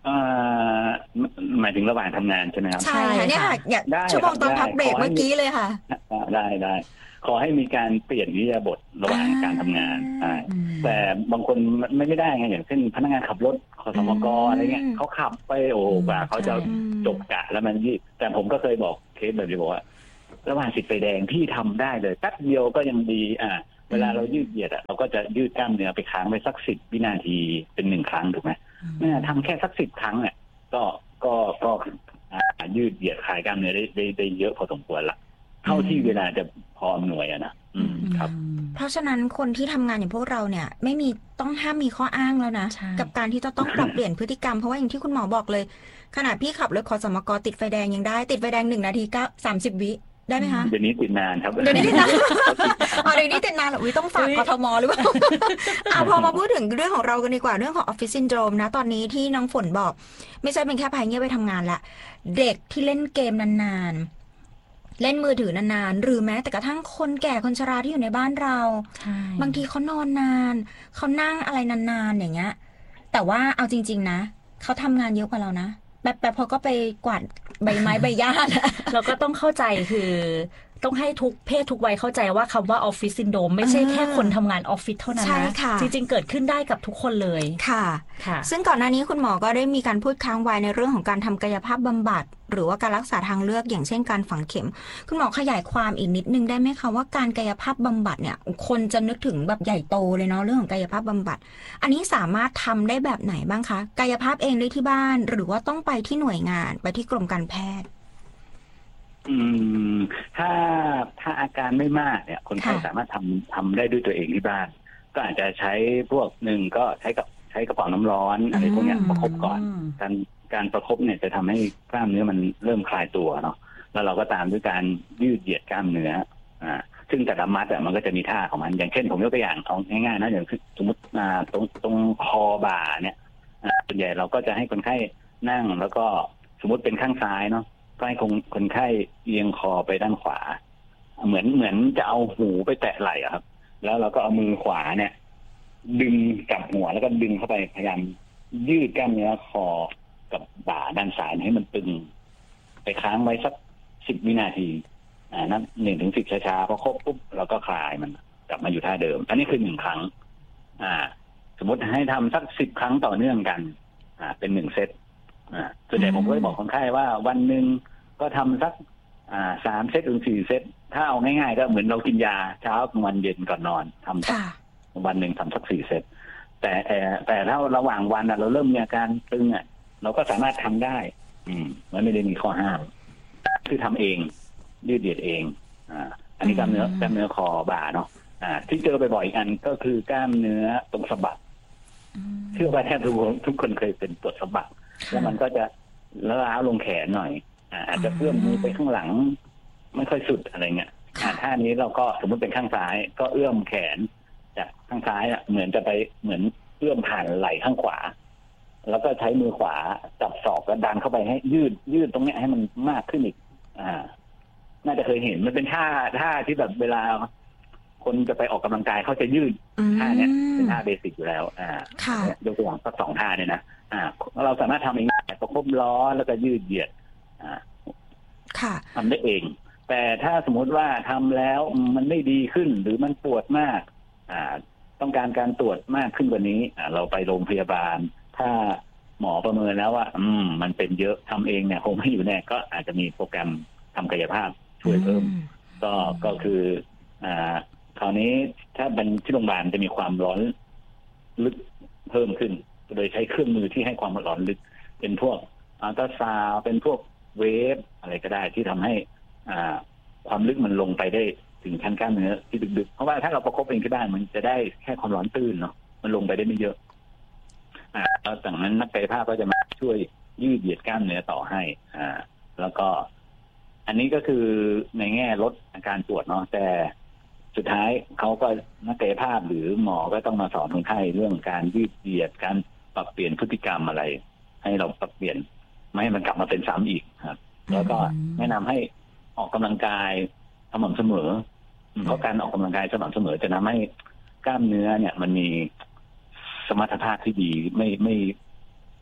หมายถึงระหว่างทำงานใช่ไหมครับใช่ค่ะเนี่ยค่ะอยากชั่วโมงตอนพักเบรกเมื่อกี้เลยค่ะได้ได้ขอให้มีการเปลี่ยนอิริยาบถระหว่างการทำงานแต่บางคนไม่ไม่ได้ไงอย่างเช่นพนักงานขับรถขสมกอะไรเงี้ยเขาขับไปโอ้กว่าเขาจะจบกะแล้วมันยืดแต่ผมก็เคยบอกเคสแบบนี้บอกว่าระหว่างติดไฟแดงที่ทำได้เลยแป๊บเดียวก็ยังดีอ่าเวลาเรายืดเหยียดอ่ะเราก็จะยืดกล้ามเนื้อไปค้างไว้สักสิบวินาทีเป็นหนึ่งครั้งถูกไหมเนี่ยทำแค่สักสิบครั้งเนี่ยก็ก็ก็ยืดเหยียดคลายกล้ามเนื้อได้ได้ได้เยอะพอสมควรละเท่าที่เวลาจะพออำนวยอะนะอืมครับเพราะฉะนั้นคนที่ทำงานอย่างพวกเราเนี่ยไม่มีต้องห้ามมีข้ออ้างแล้วนะกับการที่จะต้องปรับเปลี่ยนพฤติกรรมเพราะว่าอย่างที่คุณหมอบอกเลยขนาดพี่ขับรถขสมกติดไฟแดงยังได้ติดไฟแดงหนึ่งนาทีก็สามสิบวิได้ไหมคะเดี๋ยวนี้ติดนานครับเดี๋ยวนี้ติดนานอ๋อเดี๋ยวนี้ติดนานเหรอวิต้องฝากกทมหรือเปล่าอ่าพอมาพูดถึงเรื่องของเรากันดีกว่าเรื่องของออฟฟิศซินโดรมนะตอนนี้ที่น้องฝนบอกไม่ใช่เป็นแค่ภายเงียบไปทำงานละเด็กที่เล่นเกมนานๆเล่นมือถือนานๆหรือแม้แต่กระทั่งคนแก่คนชราที่อยู่ในบ้านเราบางทีเขานอนนานเขานั่งอะไรนานๆอย่างเงี้ยแต่ว่าเอาจริงๆนะเขาทำงานเยอะกว่าเรานะแบบแบบพอก็ไปกวาดใบไม้ใบหญ้าเราก็ต้องเข้าใจคือต้องให้ทุกเพศทุกวัยเข้าใจว่าคำว่าออฟฟิศซินโดรมไม่ใช่แค่คนทำงานออฟฟิศเท่านั้นนะจริงๆเกิดขึ้นได้กับทุกคนเลยค่ะซึ่งก่อนหน้านี้คุณหมอก็ได้มีการพูดค้างไว้ในเรื่องของการทำกายภาพบำบัดหรือว่าการรักษาทางเลือกอย่างเช่นการฝังเข็มคุณหมอขยายความอีกนิดนึงได้ไหมคะว่าการกายภาพบำบัดเนี่ยคนจะนึกถึงแบบใหญ่โตเลยเนาะเรื่องของกายภาพบำบัดอันนี้สามารถทำได้แบบไหนบ้างคะกายภาพเองได้ที่บ้านหรือว่าต้องไปที่หน่วยงานไปที่กรมการแพทย์อืมถ้าถ้าอาการไม่มากเนี่ยคนไข้สามารถทำทำได้ด้วยตัวเองที่บ้านก็อาจจะใช้พวกหนึ่งก็ใช้กับใช้กระเป๋าน้ำร้อนอะไรพวกนี้ประคบก่อนการการประคบเนี่ยจะทำให้กล้ามเนื้อมันเริ่มคลายตัวเนาะแล้วเราก็ตามด้วยการยืดเหยียดกล้ามเนื้ออ่าซึ่งแต่ละมัดอ่ะมันก็จะมีท่าของมันอย่างเช่นผมยกตัวอย่างเอาง่ายๆนะอย่างสมมติอ่าตรงตรงคอบ่าเนี่ยส่วนใหญ่เราก็จะให้คนไข้นั่งแล้วก็สมมติเป็นข้างซ้ายเนาะก็ให้คนคนไข้เอียงคอไปด้านขวาเหมือนเหมือนจะเอาหูไปแตะไหล่ครับแล้วเราก็เอามือขวาเนี่ยดึงจับหัวแล้วก็ดึงเข้าไปพยายามยืดกล้ามเนื้อคอกับบ่าด้านซ้ายให้มันตึงไปค้างไว้สักสิบวินาทีอ่านับหนึ่งถึงสิบช้าๆพอครบปุ๊บเราก็คลายมันกลับมาอยู่ท่าเดิมอันนี้คือหนึ่งครั้งอ่าสมมติให้ทำสักสิบครั้งต่อเนื่องกันอ่าเป็นหนึ่งเซตอ่าส่วนใหญ่ผมก็จะบอกคนไข้ว่าวันหนึ่งก็ทำสักอ่าสามเซตถึงสี่เซตถ้าเอาง่ายๆก็เหมือนเรากินยาเช้ากลางวันเย็นก่อนนอนทำสักวันหนึ่งทำสักสี่เซตแต่แต่ถ้าระหว่างวันเราเริ่มมีอาการตึงอ่ะเราก็สามารถทำได้อืมมันไม่ได้มีข้อห้ามคือทำเองยืดเหยียดเองอ่าอันนี้กล้ามเนื้อกล้ามเนื้อคอบ่าเนาะอ่าที่เจอบ่อยๆอีกอันก็คือกล้ามเนื้อตรงสะบักเชื่อว่าแทบทุกคนทุกคนเคยเป็นปวดสะบักแล้วมันก็จะล้าวลงแขนหน่อยอ่าอาจจะเอื้อมมือไปข้างหลังไม่ค่อยสุดอะไรเงี้ยท่านี้เราก็สมมติเป็นข้างซ้ายก็เอื้อมแขนจากข้างซ้ายอ่ะเหมือนจะไปเหมือนเอื้อมผ่านไหล่ข้างขวาแล้วก็ใช้มือขวาจับศอกแล้วดันเข้าไปให้ยืดยืดตรงเนี้ยให้มันมากขึ้นอีกอ่าน่าจะเคยเห็นมันเป็นท่าท่าที่แบบเวลาคนจะไปออกกำลังกายเขาจะยืดท่าเนี้ยเป็นท่าเบสิกอยู่แล้วอ่ายกตัวอย่างสักสองท่าเนี่ยนะอ่าเราสามารถทำเองได้ประคบล้อแล้วก็ยืดเหยียดอ่าทำได้เองแต่ถ้าสมมติว่าทำแล้วมันไม่ดีขึ้นหรือมันปวดมากอ่าต้องการการตรวจมากขึ้นกว่านี้อ่าเราไปโรงพยาบาลถ้าหมอประเมินแล้วว่าอืมมันเป็นเยอะทำเองเนี่ยคงไม่อยู่แน่ก็อาจจะมีโปรแกรมทำกายภาพช่วยเพิ่มก็ก็คืออ่าคราวนี้ถ้าเป็นที่โรงพยาบาลจะมีความร้อนลึกเพิ่มขึ้นโดยใช้เครื่องมือที่ให้ความร้อนลึกเป็นพวกอัลตราซาวด์เป็นพวกเวฟอะไรก็ได้ที่ทำให้อ่าความลึกมันลงไปได้ถึงชั้นกล้ามเนื้อที่ดึกๆเพราะว่าถ้าเราประคบเองที่บ้านมันจะได้แค่ความร้อนตื้นเนาะมันลงไปได้ไม่เยอะอ่าแล้วจากนั้นนักกายภาพก็จะมาช่วยยืดเหยียดกล้ามเนื้อต่อให้อ่าแล้วก็อันนี้ก็คือในแง่ลดอาการปวดเนาะแต่สุดท้ายเขาก็นักกายภาพหรือหมอก็ต้องมาสอนคนไข้เรื่องการยืดเหยียดการปรับเปลี่ยนพฤติกรรมอะไรให้เราปรับเปลี่ยนไม่ให้มันกลับมาเป็นซ้ำอีกครับแล้วก็แนะนำให้ออกกำลังกายสม่ำเสมอเพราะการออกกำลังกายสม่ำเสมอจะทำให้กล้ามเนื้อเนี่ยมันมีสมรรถภาพที่ดีไม่ไม่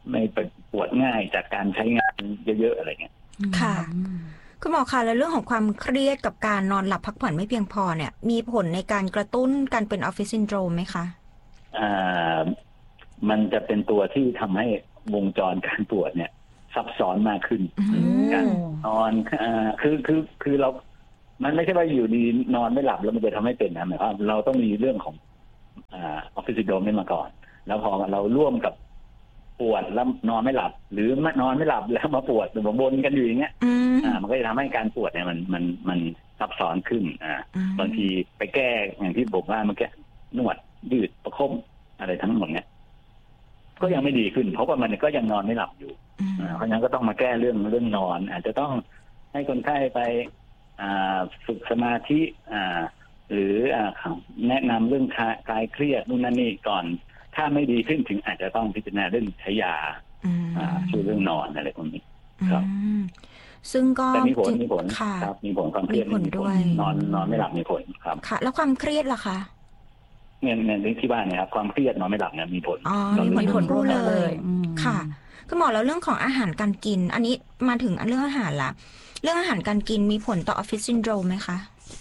ไม่ปวดง่ายจากการใช้งานเยอะๆอะไรเงี้ยค่ะคุณหมอคะแล้วเรื่องของความเครียดกับการนอนหลับพักผ่อนไม่เพียงพอเนี่ยมีผลในการกระตุ้นการเป็นออฟฟิศซินโดรมไหมคะอ่ามันจะเป็นตัวที่ทำให้วงจรการปวดเนี่ยซับซ้อนมากขึ้นการนอนอ่าคือคือคือเรามันไม่ใช่ว่าอยู่ดีนอนไม่หลับแล้วมันจะทำให้เป็นนะหมายความเราต้องมีเรื่องของอ่าออฟฟิศซินโดรมนี่มาก่อนแล้วพอเราร่วมกับปวดแล้วนอนไม่หลับหรือนอนไม่หลับแล้วมาปวดหรือมาวนกันอยู่อย่างเงี้ยอ่ามันก็จะทำให้การปวดเนี่ยมันมันมันซับซ้อนขึ้นอ่าบางทีไปแก้อย่างที่บอกว่าเมื่อกี้นวดยืดประคบอะไรทั้งหมดเนี่ยก็ยังไม่ดีขึ้นเพราะว่ามันก็ยังนอนไม่หลับอยู่อ่าเพราะฉะนั้นก็ต้องมาแก้เรื่องเรื่องนอนอาจจะต้องให้คนไข้ไปอ่าฝึกสมาธิอ่าหรืออ่าแนะนำเรื่องคลายเครียดนู่นนั่นนี่ก่อนถ้าไม่ดีขึ้นถึงอาจจะต้องพิจารณาเรื่องใช้ยาช่วยเรื่องนอนอะไรพวกนี้ครับซึ่งก็แต่มีผลมีผลครับมีผลความเครียดมีผลนอนนอนไม่หลับมีผลครับค่ะแล้วความเครียดล่ะคะเนี่ยในที่บ้านเนี่ยครับความเครียดนอนไม่หลับเนี่ยมีผลอ๋อมีผลรู้เลยค่ะคุณหมอแล้วเรื่องของอาหารการกินอันนี้มาถึงเรื่องอาหารละเรื่องอาหารการกินมีผลต่อออฟฟิศซินโดรมไหมคะ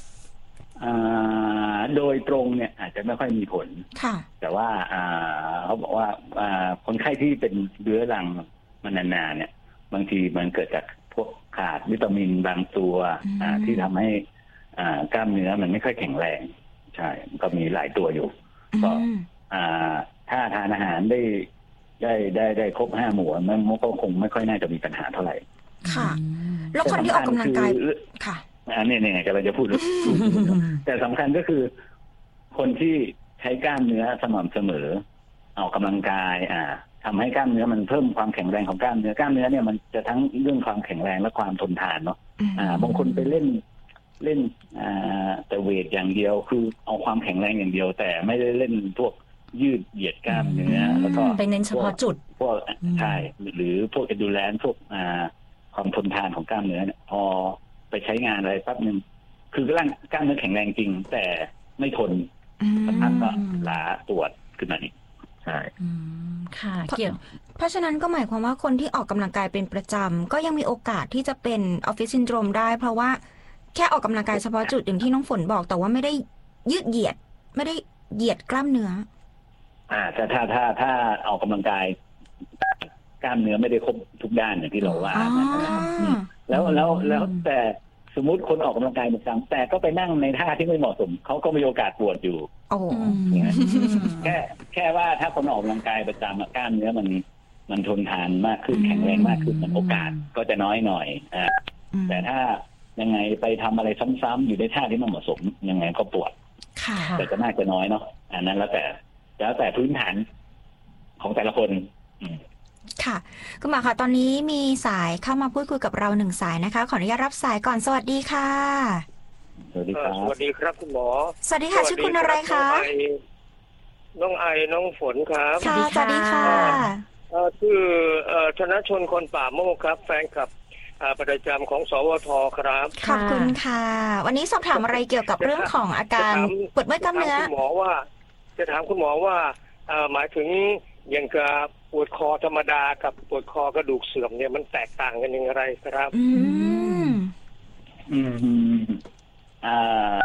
โดยตรงเนี่ยอาจจะไม่ค่อยมีผลแต่ว่าเขาบอกว่าคนไข้ที่เป็นเรื้อรังมานานๆเนี่ยบางทีมันเกิดจากพวกขาดวิตามินบางตัวที่ทำให้กล้ามเนื้อมันไม่ค่อยแข็งแรงใช่ก็มีหลายตัวอยู่ก็ถ้าทานอาหารได้ได้ได้ได้ครบห้าหมู่มันก็คงไม่ค่อยน่าจะมีปัญหาเท่าไหร่ค่ะแล้วคนที่ออกกำลังกายค่ะอันนี้เนี่ยกำลังจะพูดแต่สำคัญก็คือคนที่ใช้กล้ามเนื้อสม่ำเสมอออกกำลังกายอ่าทำให้กล้ามเนื้อมันเพิ่มความแข็งแรงของกล้ามเนื้อกล้ามเนื้อเนี่ยมันจะทั้งเรื่องความแข็งแรงและความทนทานเนาะอ่าบางคนไปเล่นเล่นอ่าแต่เวทอย่างเดียวคือเอาความแข็งแรงอย่างเดียวแต่ไม่ได้เล่นพวกยืดเหยียดกล้ามเนื้อแล้วก็ไปเน้นเฉพาะจุดพวกใช่หรือพวกเอดูแลนพวกอ่าความทนทานของกล้ามเนื้อเนี่ยพอไปใช้งานอะไรแป๊บนึงคือร่างกล้ามเนื้อแข็งแรงจริงแต่ไม่ทนสักพักก็ล้าปวดขึ้นมาอีกใช่ค่ะเกี่ยวเพราะฉะนั้นก็หมายความว่าคนที่ออกกำลังกายเป็นประจำก็ยังมีโอกาสที่จะเป็นออฟฟิศซินโดรมได้เพราะว่าแค่ออกกำลังกายเฉพาะจุดอย่างที่น้องฝนบอกแต่ว่าไม่ได้ยืดเหยียดไม่ได้เหยียดกล้ามเนื้ออ่าแต่ถ้าถ้าถ้าออกกำลังกายกล้ามเนื้อไม่ได้ครบทุกด้านอย่างที่เราว่านะครับแล้วแล้วแล้วแต่สมมุติคนออกกำลังกายประจำแต่ก็ไปนั่งในท่าที่ไม่เหมาะสมเขาก็มีโอกาสปวดอยู่โอ้แค่แค่ว่าถ้าคนออกกำลังกายประจำกล้ามเนื้อมันมันทนทานมากขึ้นแข็งแรงมากขึ้นมันโอกาสก็จะน้อยหน่อยอ่าแต่ถ้ายังไงไปทำอะไรซ้ำๆอยู่ในท่าที่ไม่เหมาะสมยังไงก็ปวดแต่จะมากจะน้อยเนาะอันนั้นแล้วแต่แล้วแต่พื้นฐานของแต่ละคนค่ะคุณหมอคะตอนนี้มีสายเข้ามาพูดคุยกับเราหนึ่งสายนะคะขออนุญาตรับสายก่อนสวัสดีค่ะสวัสดีครับสวัสดีครับคุณหมอสวัสดีค่ะชื่อคุณอะไรคะน้องไอน้องฝนครับค่ะสวัสดีค่ะชื่อธนชนคนป่าโมกครับแฟนคลับประจำของสวทครับขอบคุณค่ะวันนี้สอบถามอะไรเกี่ยวกับเรื่องของอาการปวดเมื่อยกล้ามเนื้อคุณหมอว่าจะถามคุณหมอว่าหมายถึงอย่างกับปวดคอธรรมดากับปวดคอกระดูกเสื่อมเนี่ยมันแตกต่างกันอย่างไรครับอืมอืมอ่า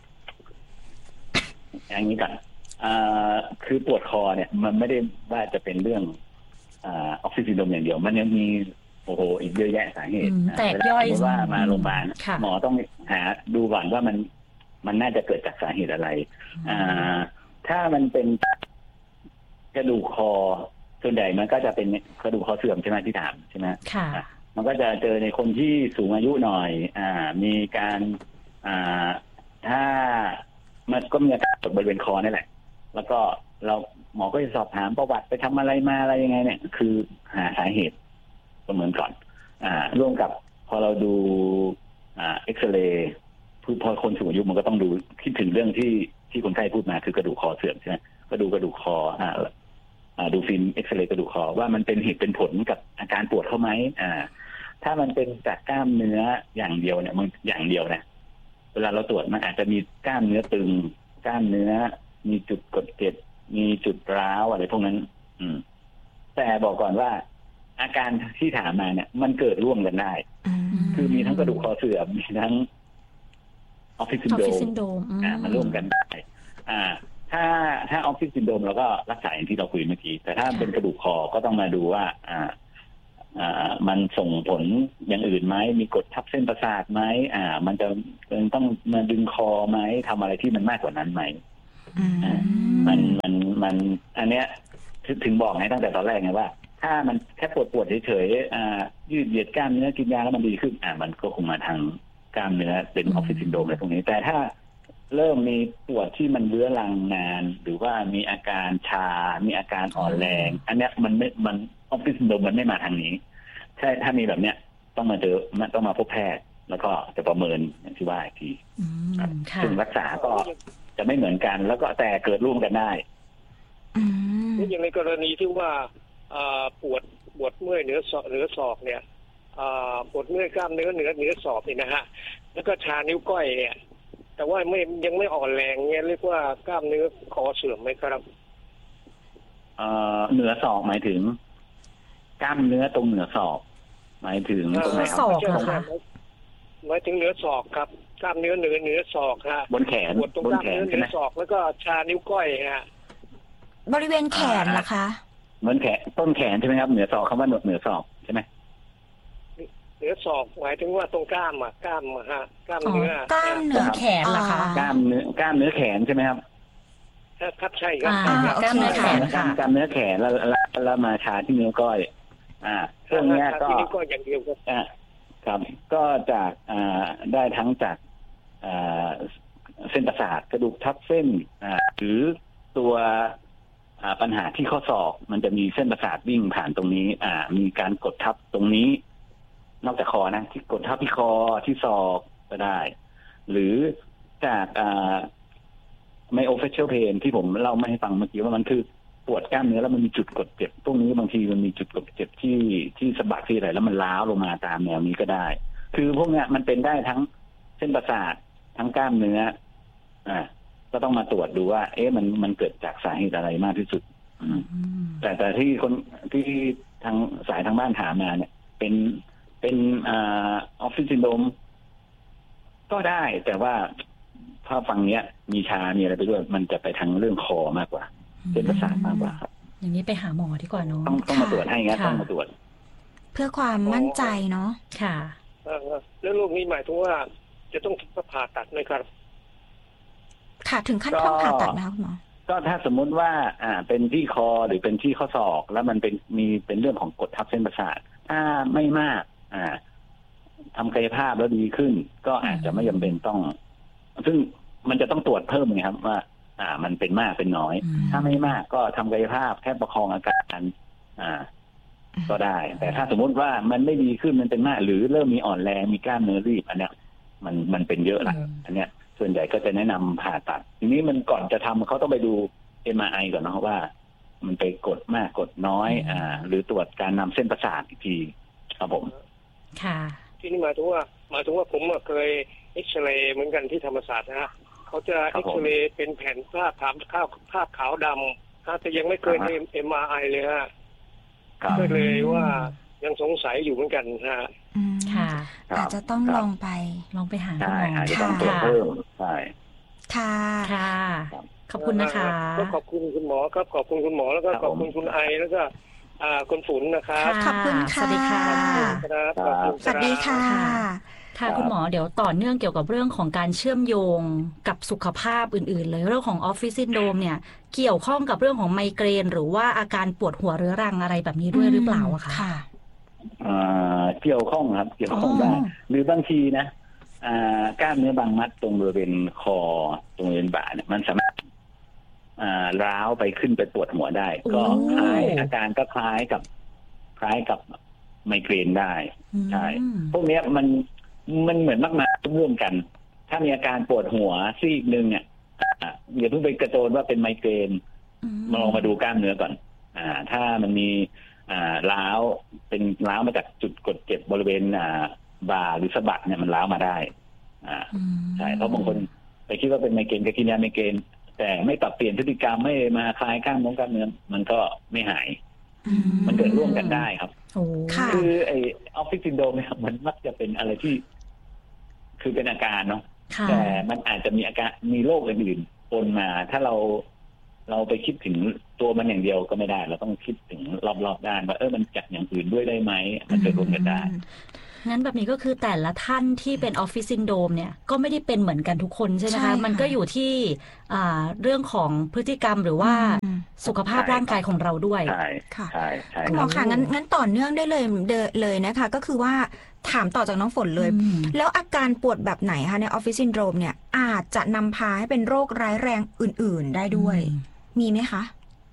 อย่างนี้กันอ่าคือปวดคอเนี่ยมันไม่ได้ว่าจะเป็นเรื่องอ่าออฟฟิศซินโดรมอย่างเดียวมันยังมีโอ้โหอีกเยอะแยะสาเหตุแตกย่อยว่ามาโรงพยาบาลหมอต้องหาดูก่อนว่ามันมันน่าจะเกิดจากสาเหตุอะไรอ่าถ้ามันเป็นกระดูกคอส่วนใหญ่มันก็จะเป็นกระดูกคอเสื่อมใช่ไหมที่ถามใช่ไหมค่ะมันก็จะเจอในคนที่สูงอายุหน่อยอ่ามีการอ่าถ้ามันก็มีอาการปวดบริเวณคอนี่แหละแล้วก็เราหมอก็จะสอบถามประวัติไปทำอะไรมาอะไรยังไงเนี่ยคือหาสาเหตุประเมินก่อนอ่าร่วมกับพอเราดูอ่าเอ็กซเรย์พอคนสูงอายุมันก็ต้องดูคิดถึงเรื่องที่ที่คนไข้พูดมาคือกระดูกคอเสื่อมใช่ไหมก็ดูกระดูกคออ่าดูฟิล์มเอ็กซเรย์กระดูกคอว่ามันเป็นเหตุเป็นผลกับอาการปวดเขาไหมอ่าถ้ามันเป็นจากกล้ามเนื้ออย่างเดียวเนี่ยมันอย่างเดียวนะเวลาเราตรวจมันอาจจะมีกล้ามเนื้อตึงกล้ามเนื้อมีจุดกดเจ็บมีจุดร้าวอะไรพวกนั้นอืมแต่บอกก่อนว่าอาการที่ถามมาเนี่ยมันเกิดร่วมกันได้คือมีทั้งกระดูกคอเสื่อมมีทั้งออฟฟิศซินโดรมอ่ามันร่วมกันได้อ่าถ้าถ้าออฟฟิศซินโดรมเราก็รักษาอย่างที่เราคุยเมื่อกี้แต่ถ้าเป็นกระดูกคอก็ต้องมาดูว่าอ่าอ่ามันส่งผลอย่างอื่นไหมมีกดทับเส้นประสาทไหมอ่ามันจะต้องมาดึงคอไหมทำอะไรที่มันมากกว่านั้นไหมอ่ามันมันมันอันเนี้ยถึงบอกไงตั้งแต่ตอนแรกไงว่าถ้ามันแค่ปวดปวดเฉยๆอ่ายืดเหยียดกล้ามเนื้อกินยาแล้วมันดีขึ้นอ่ามันก็คงมาทางกล้ามเนื้อเป็นออฟฟิศซินโดรมอะไรพวกนี้แต่ถ้าเริ่มมีปวดที่มันเรื้อรังนานหรือว่ามีอาการชามีอาการอ่อนแรงอันเนี้ยมันไม่มันออฟฟิศซินโดรมมันไม่มาทางนี้ใช่ถ้ามีแบบเนี้ยต้องมาเจอมันต้องมาพบแพทย์แล้วก็จะประเมินอย่างที่ว่าอีกทีซึ่งรักษาก็จะไม่เหมือนกันแล้วก็แต่เกิดร่วมกันได้นี่อย่างในกรณีที่ว่าปวดปวดเมื่อยเหนือศอกเหนือศอกเนี่ยปวดเมื่อยกล้ามเนื้อเหนือเหนือศอกนี่นะฮะแล้วก็ชานิ้วก้อยเนี่ยแต่ว่าไม่ยังไม่อ่อนแรงเนี่ยเรียกว่ากล้ามเนื้อคอเสื่อมไหมครับเหนือศอกหมายถึงกล้ามเนื้อตรงเหนือศอกหมายถึงตรงไหนครับศอกเหรอคะหมายถึงเหนือศอกครับกล้ามเนื้อเหนือเหนือศอกฮะบนแขนปวดตรงกล้ามเนื้อเหนือศอกแล้วก็ชานิ้วก้อยฮะบริเวณแขนล่ะคะเหมือนแขนต้นแขนใช่ไหมครับเหนือศอกคำว่าเหนือศอกใช่ไหมเหนือศอกหมายถึงว่าตรงกล้ามอ่ะกล้ามอ่ะฮะกล้ามเนื้อกล้ามเนื้อแขนล่ะคะกล้ามเนื้อกล้ามเนื้อแขนใช่ไหมครับครับใช่ครับกล้ามเนื้อแขนค่ะกล้ามเนื้อแขนแล้วแล้วมาชาที่นิ้วก้อยอ่าพวกนี้ก็ที่นิ้วก้อยอย่างเดียวครับอ่าครับก็จากอ่าได้ทั้งจากอ่าเส้นประสาทกระดูกทับเส้นอ่าหรือตัวปัญหาที่ข้อศอกมันจะมีเส้นประสาทวิ่งผ่านตรงนี้อ่ามีการกดทับตรงนี้นอกจากคอนะที่กดทับที่คอที่ศอกก็ได้หรือจากอ่าไมโอเฟเชียลเพนที่ผมเล่ามาให้ฟังเมื่อกี้ว่ามันคือปวดกล้ามเนื้อแล้วมันมีจุดกดเจ็บพวกนี้บางทีมันมีจุดกดเจ็บที่ที่สะบักที่อะไรแล้วมันล้าวลงมาตามแนวนี้ก็ได้คือพวกเนี้ยมันเป็นได้ทั้งเส้นประสาททั้งกล้ามเนื้ออ่าก็ต้องมาตรวจดูว่าเอ๊ะมันมันเกิดจากสาเหตุอะไรมากที่สุดแต่แต่ที่คนที่ทางสายทางบ้านถามมาเนี่ยเป็นเป็นอ่าออฟฟิศซินโดรมก็ได้แต่ว่าถ้าฟังเนี้ยมีชามีอะไรไปด้วยมันจะไปทางเรื่องคอมากกว่าเป็นประสาทมากกว่าครับอย่างนี้ไปหาหมอดีกว่าเนาะต้องต้องมาตรวจให้งั้นต้องมาตรวจเพื่อความมั่นใจเนาะค่ะแล้วโรคนี้หมายถึงว่าจะต้องผ่าตัดไหมครับค่ะถึงขั้นต้องผ่าตัดนะคุณหมอก็ถ้าสมมุติว่าอ่าเป็นที่คอหรือเป็นที่ข้อศอกแล้วมันเป็นมีเป็นเรื่องของกดทับเส้นประสาทถ้าไม่มากอ่าทำกายภาพแล้วดีขึ้นก็อาจจะไม่จำเป็นต้องซึ่งมันจะต้องตรวจเพิ่มไงครับว่าอ่ามันเป็นมากเป็นน้อยถ้าไม่มากก็ทำกายภาพแค่ประคองอาการอ่าก็ได้แต่ถ้าสมมุติว่ามันไม่ดีขึ้นมันเป็นมากหรือเริ่มมีอ่อนแรงมีกล้ามเนื้อรีบอันเนี้ยมันมันเป็นเยอะละอันเนี้ยส่วนใหญ่ก็จะแนะนำผ่าตัดทีนี้มันก่อนจะทำเขาต้องไปดู เอ็ม อาร์ ไอ ก่อนเนาะว่ามันไปกดมากกดน้อยอ่าหรือตรวจการนำเส้นประสาทอีกทีครับผมค่ะที่นี่หมายถึงว่าหมายถึงว่าผมเคยเอ็กซเรย์เหมือนกันที่ธรรมศาสตร์นะฮะเขาจะเอ็กซเรย์เป็นแผ่นภาพขาวภาพภาพขาวดำแต่ยังไม่เคยเอ็ม เอ็ม อาร์ ไอ เลยฮะก็เลยว่ายังสงสัยอยู่เหมือนกันฮะค่ะอาจจะต้องลองไปลองไปหาหมออาจจะต้องตรวจเพิ่มใช่ค่ะค่ะขอบคุณนะคะก็ขอบคุณคุณหมอครับขอบคุณคุณหมอแล้วก็ขอบคุณคุณไอแล้วก็คุณฝนนะครับขอบคุณค่ะสวัสดีค่ะสวัสดีค่ะค่ะคุณหมอเดี๋ยวต่อเนื่องเกี่ยวกับเรื่องของการเชื่อมโยงกับสุขภาพอื่นๆเลยเรื่องของออฟฟิศซินโดรมเนี่ยเกี่ยวข้องกับเรื่องของไมเกรนหรือว่าอาการปวดหัวเรื้อรังอะไรแบบนี้ด้วยหรือเปล่าอะคะค่ะเกี่ยวข้องครับเกี่ยวข้องได้หรือบางทีนะกล้ามเนื้อบางมัดตรงบริเวณคอตรงบริเวณบ่าเนี่ยมันสามารถร้าวไปขึ้นไปปวดหัวได้ก็คล้ายอาการก็คล้ายกับคล้ายกับไมเกรนได้ใช่พวกนี้มันมันเหมือนมากมายร่วมกันถ้ามีอาการปวดหัวซีกนึงเนี่ยอย่าเพิ่งไปกระโจนว่าเป็นไมเกรนมาลองมาดูกล้ามเนื้อก่อนอ่าถ้ามันมีอ่าร้าวเป็นร้าวมาจากจุดกดเจ็บบริเวณอ่าบ่าหรือสะบักเนี่ยมันร้าวมาได้อ่าใช่เพราะบางคนไปคิดว่าเป็นไมเกรนก็กินยาไมเกรนแต่ไม่ปรับเปลี่ยนพฤติกรรมไม่มาคลายกล้ามเนื้อกล้ามเนื้อมันก็ไม่หายมันเกิดร่วมกันได้ครับค่ะคือไอ้ออฟฟิศซินโดรมเนี่ยมันมักจะเป็นอะไรที่คือเป็นอาการเนาะแต่มันอาจจะมีอาการมีโรคอื่นๆปนมาถ้าเราเราไปคิดถึงตัวมันอย่างเดียวก็ไม่ได้เราต้องคิดถึงรอบๆด้านว่าเออมันจัดอย่างอื่นด้วยได้ไหมมันจะรวมกันได้งั้นแบบนี้ก็คือแต่ละท่านที่เป็นออฟฟิศซินโดรมเนี่ยก็ไม่ได้เป็นเหมือนกันทุกคนใช่ไหมคะมันก็อยู่ที่เรื่องของพฤติกรรมหรือว่าสุขภาพร่างกายของเราด้วยใช่ค่ะใช่ใช่คุณหมอค่ะงั้นงั้นต่อเนื่องได้เลยเลยนะคะก็คือว่าถามต่อจากน้องฝนเลยแล้วอาการปวดแบบไหนคะในออฟฟิศซินโดรมเนี่ยอาจจะนำพาให้เป็นโรคร้ายแรงอื่นๆได้ด้วยมีไหมคะ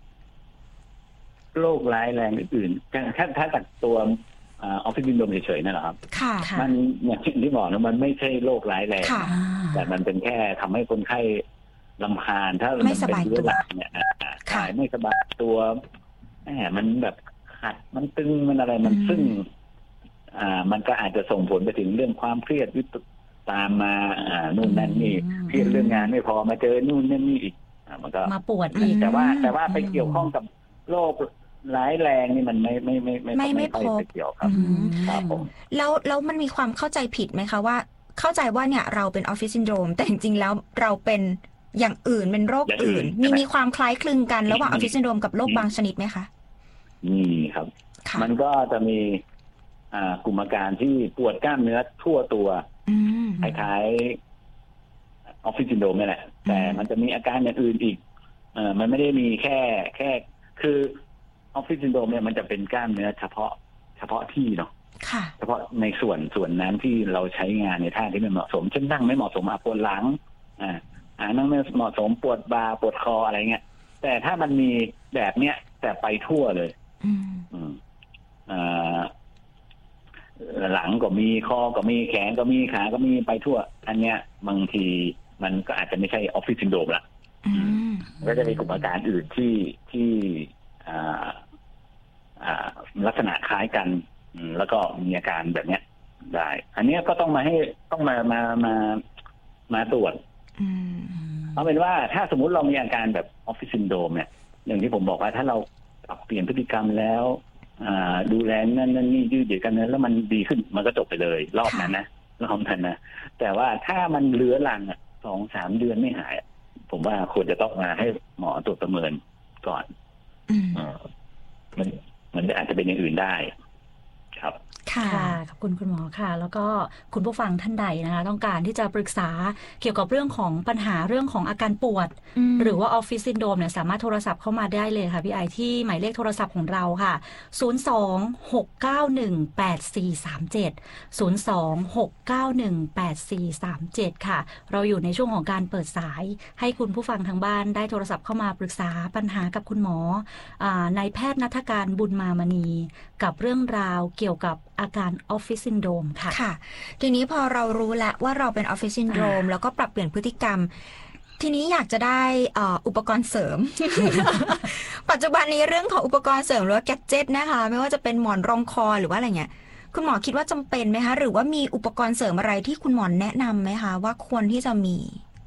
โรคร้ายแรงอื่นๆถ้าถ้าจากตัวออฟฟิศซินโดรมเฉยๆนั่นแหละครับค่ะมันอย่างที่บอกนะมันไม่ใช่โรคร้ายแรงแต่มันเป็นแค่ทำให้คนไข้รำคาญถ้ามันเป็นเรื้อรังเนี่ยขายไม่สบายตัวแหมมันแบบขัดมันตึงมันอะไรมันซึ่งอ่ามันก็อาจจะส่งผลไปถึงเรื่องความเครียดวิตกตามมาอ่านู่นนั่นนี่เครียดเรื่องงานไม่พอมาเจอนู่นนั่นนี่อีกมันก็มาปวดอีกแต่ว่าแต่ว่าไปเกี่ยวข้องกับโรคร้ายแรงนี่มันไม่ไม่ไม่ไม่ไม่ไม่พบเกี่ยวครับครับผมแล้วแล้วมันมีความเข้าใจผิดไหมคะว่าเข้าใจว่าเนี่ยเราเป็นออฟฟิศซินโดรมแต่จริงๆแล้วเราเป็นอย่างอื่นเป็นโรคอื่นมีมีความคล้ายคลึงกันระหว่างออฟฟิศซินโดรมกับโรคบางชนิดไหมคะนี่ครับมันก็จะมีอ่ากลุ่มอาการที่ปวดกล้ามเนื้อทั่วตัวคล้ายๆออฟฟิศซินโดรมนี่แหละแต่มันจะมีอาการอย่างอื่นอีกเอ่อมันไม่ได้มีแค่แค่คือออฟฟิศซินโดรมเนี่ยมันจะเป็นกล้ามเนื้อเฉพาะเฉพาะที่เนาะเฉพาะในส่วนส่วนนั้นที่เราใช้งานในท่าที่ไม่เหมาะสมเช่นนั่งไม่เหมาะสมอ่ะปวดหลังอ่าอ่านั่งไม่เหมาะสมปวดบ่าปวดคออะไรเงี้ยแต่ถ้ามันมีแบบเนี้ยแต่ไปทั่วเลยอืมอ่าหลังก็มีคอก็มีแขนก็มีขาก็มีไปทั่วอันเนี้ยบางทีมันก็อาจจะไม่ใช่ออฟฟิศซินโดรมละก็จะมีกลุ่มอาการอื่นที่ที่ลักษณะคล้ายกันแล้วก็มีอาการแบบนี้ได้อันนี้ก็ต้องมาให้ต้องมามามามาตรวจเอาเป็นว่าถ้าสมมุติเรามีอาการแบบออฟฟิศซินโดรมเนี่ยอย่างที่ผมบอกว่าถ้าเราปรับเปลี่ยนพฤติกรรมแล้วดูแลนั่นนั่นนี่ยืดเหยียดกันนั้นแล้วมันดีขึ้นมันก็จบไปเลยรอบนั้นนะรอบนั้นนะแต่ว่าถ้ามันเลื้อรังอ่ะสองสามเดือนไม่หายผมว่าควรจะต้องมาให้หมอตรวจประเมินก่อนมันมันอาจจะเป็นอย่างอื่นได้ครับค่ะขอบคุณคุณหมอค่ะแล้วก็คุณผู้ฟังท่านใดนะคะต้องการที่จะปรึกษาเกี่ยวกับเรื่องของปัญหาเรื่องของอาการปวดหรือว่าออฟฟิศซินโดรมเนี่ยสามารถโทรศัพท์เข้ามาได้เลยค่ะพี่ไอที่หมายเลขโทรศัพท์ของเราค่ะศูนย์ สอง หก เก้า หนึ่ง แปด สี่ สาม เจ็ด ศูนย์ สอง หก เก้า หนึ่ง แปด สี่ สาม เจ็ดค่ะเราอยู่ในช่วงของการเปิดสายให้คุณผู้ฟังทางบ้านได้โทรศัพท์เข้ามาปรึกษาปัญหากับคุณหมอนายแพทย์ณัฐการบุญมามณีกับเรื่องราวเกี่ยวกับอาการออฟฟิศซินโดรมค่ะค่ะทีนี้พอเรารู้แล้วว่าเราเป็นออฟฟิศซินโดรมแล้วก็ปรับเปลี่ยนพฤติกรรมทีนี้อยากจะได้อุปกรณ์เสริม ปัจจุบันนี้เรื่องของอุปกรณ์เสริมหรือว่าแกดเจ็ตนะคะไม่ว่าจะเป็นหมอนรองคอหรือว่าอะไรเงี้ยคุณหมอคิดว่าจำเป็นไหมคะหรือว่ามีอุปกรณ์เสริมอะไรที่คุณหมอแนะนำไหมคะว่าควรที่จะมี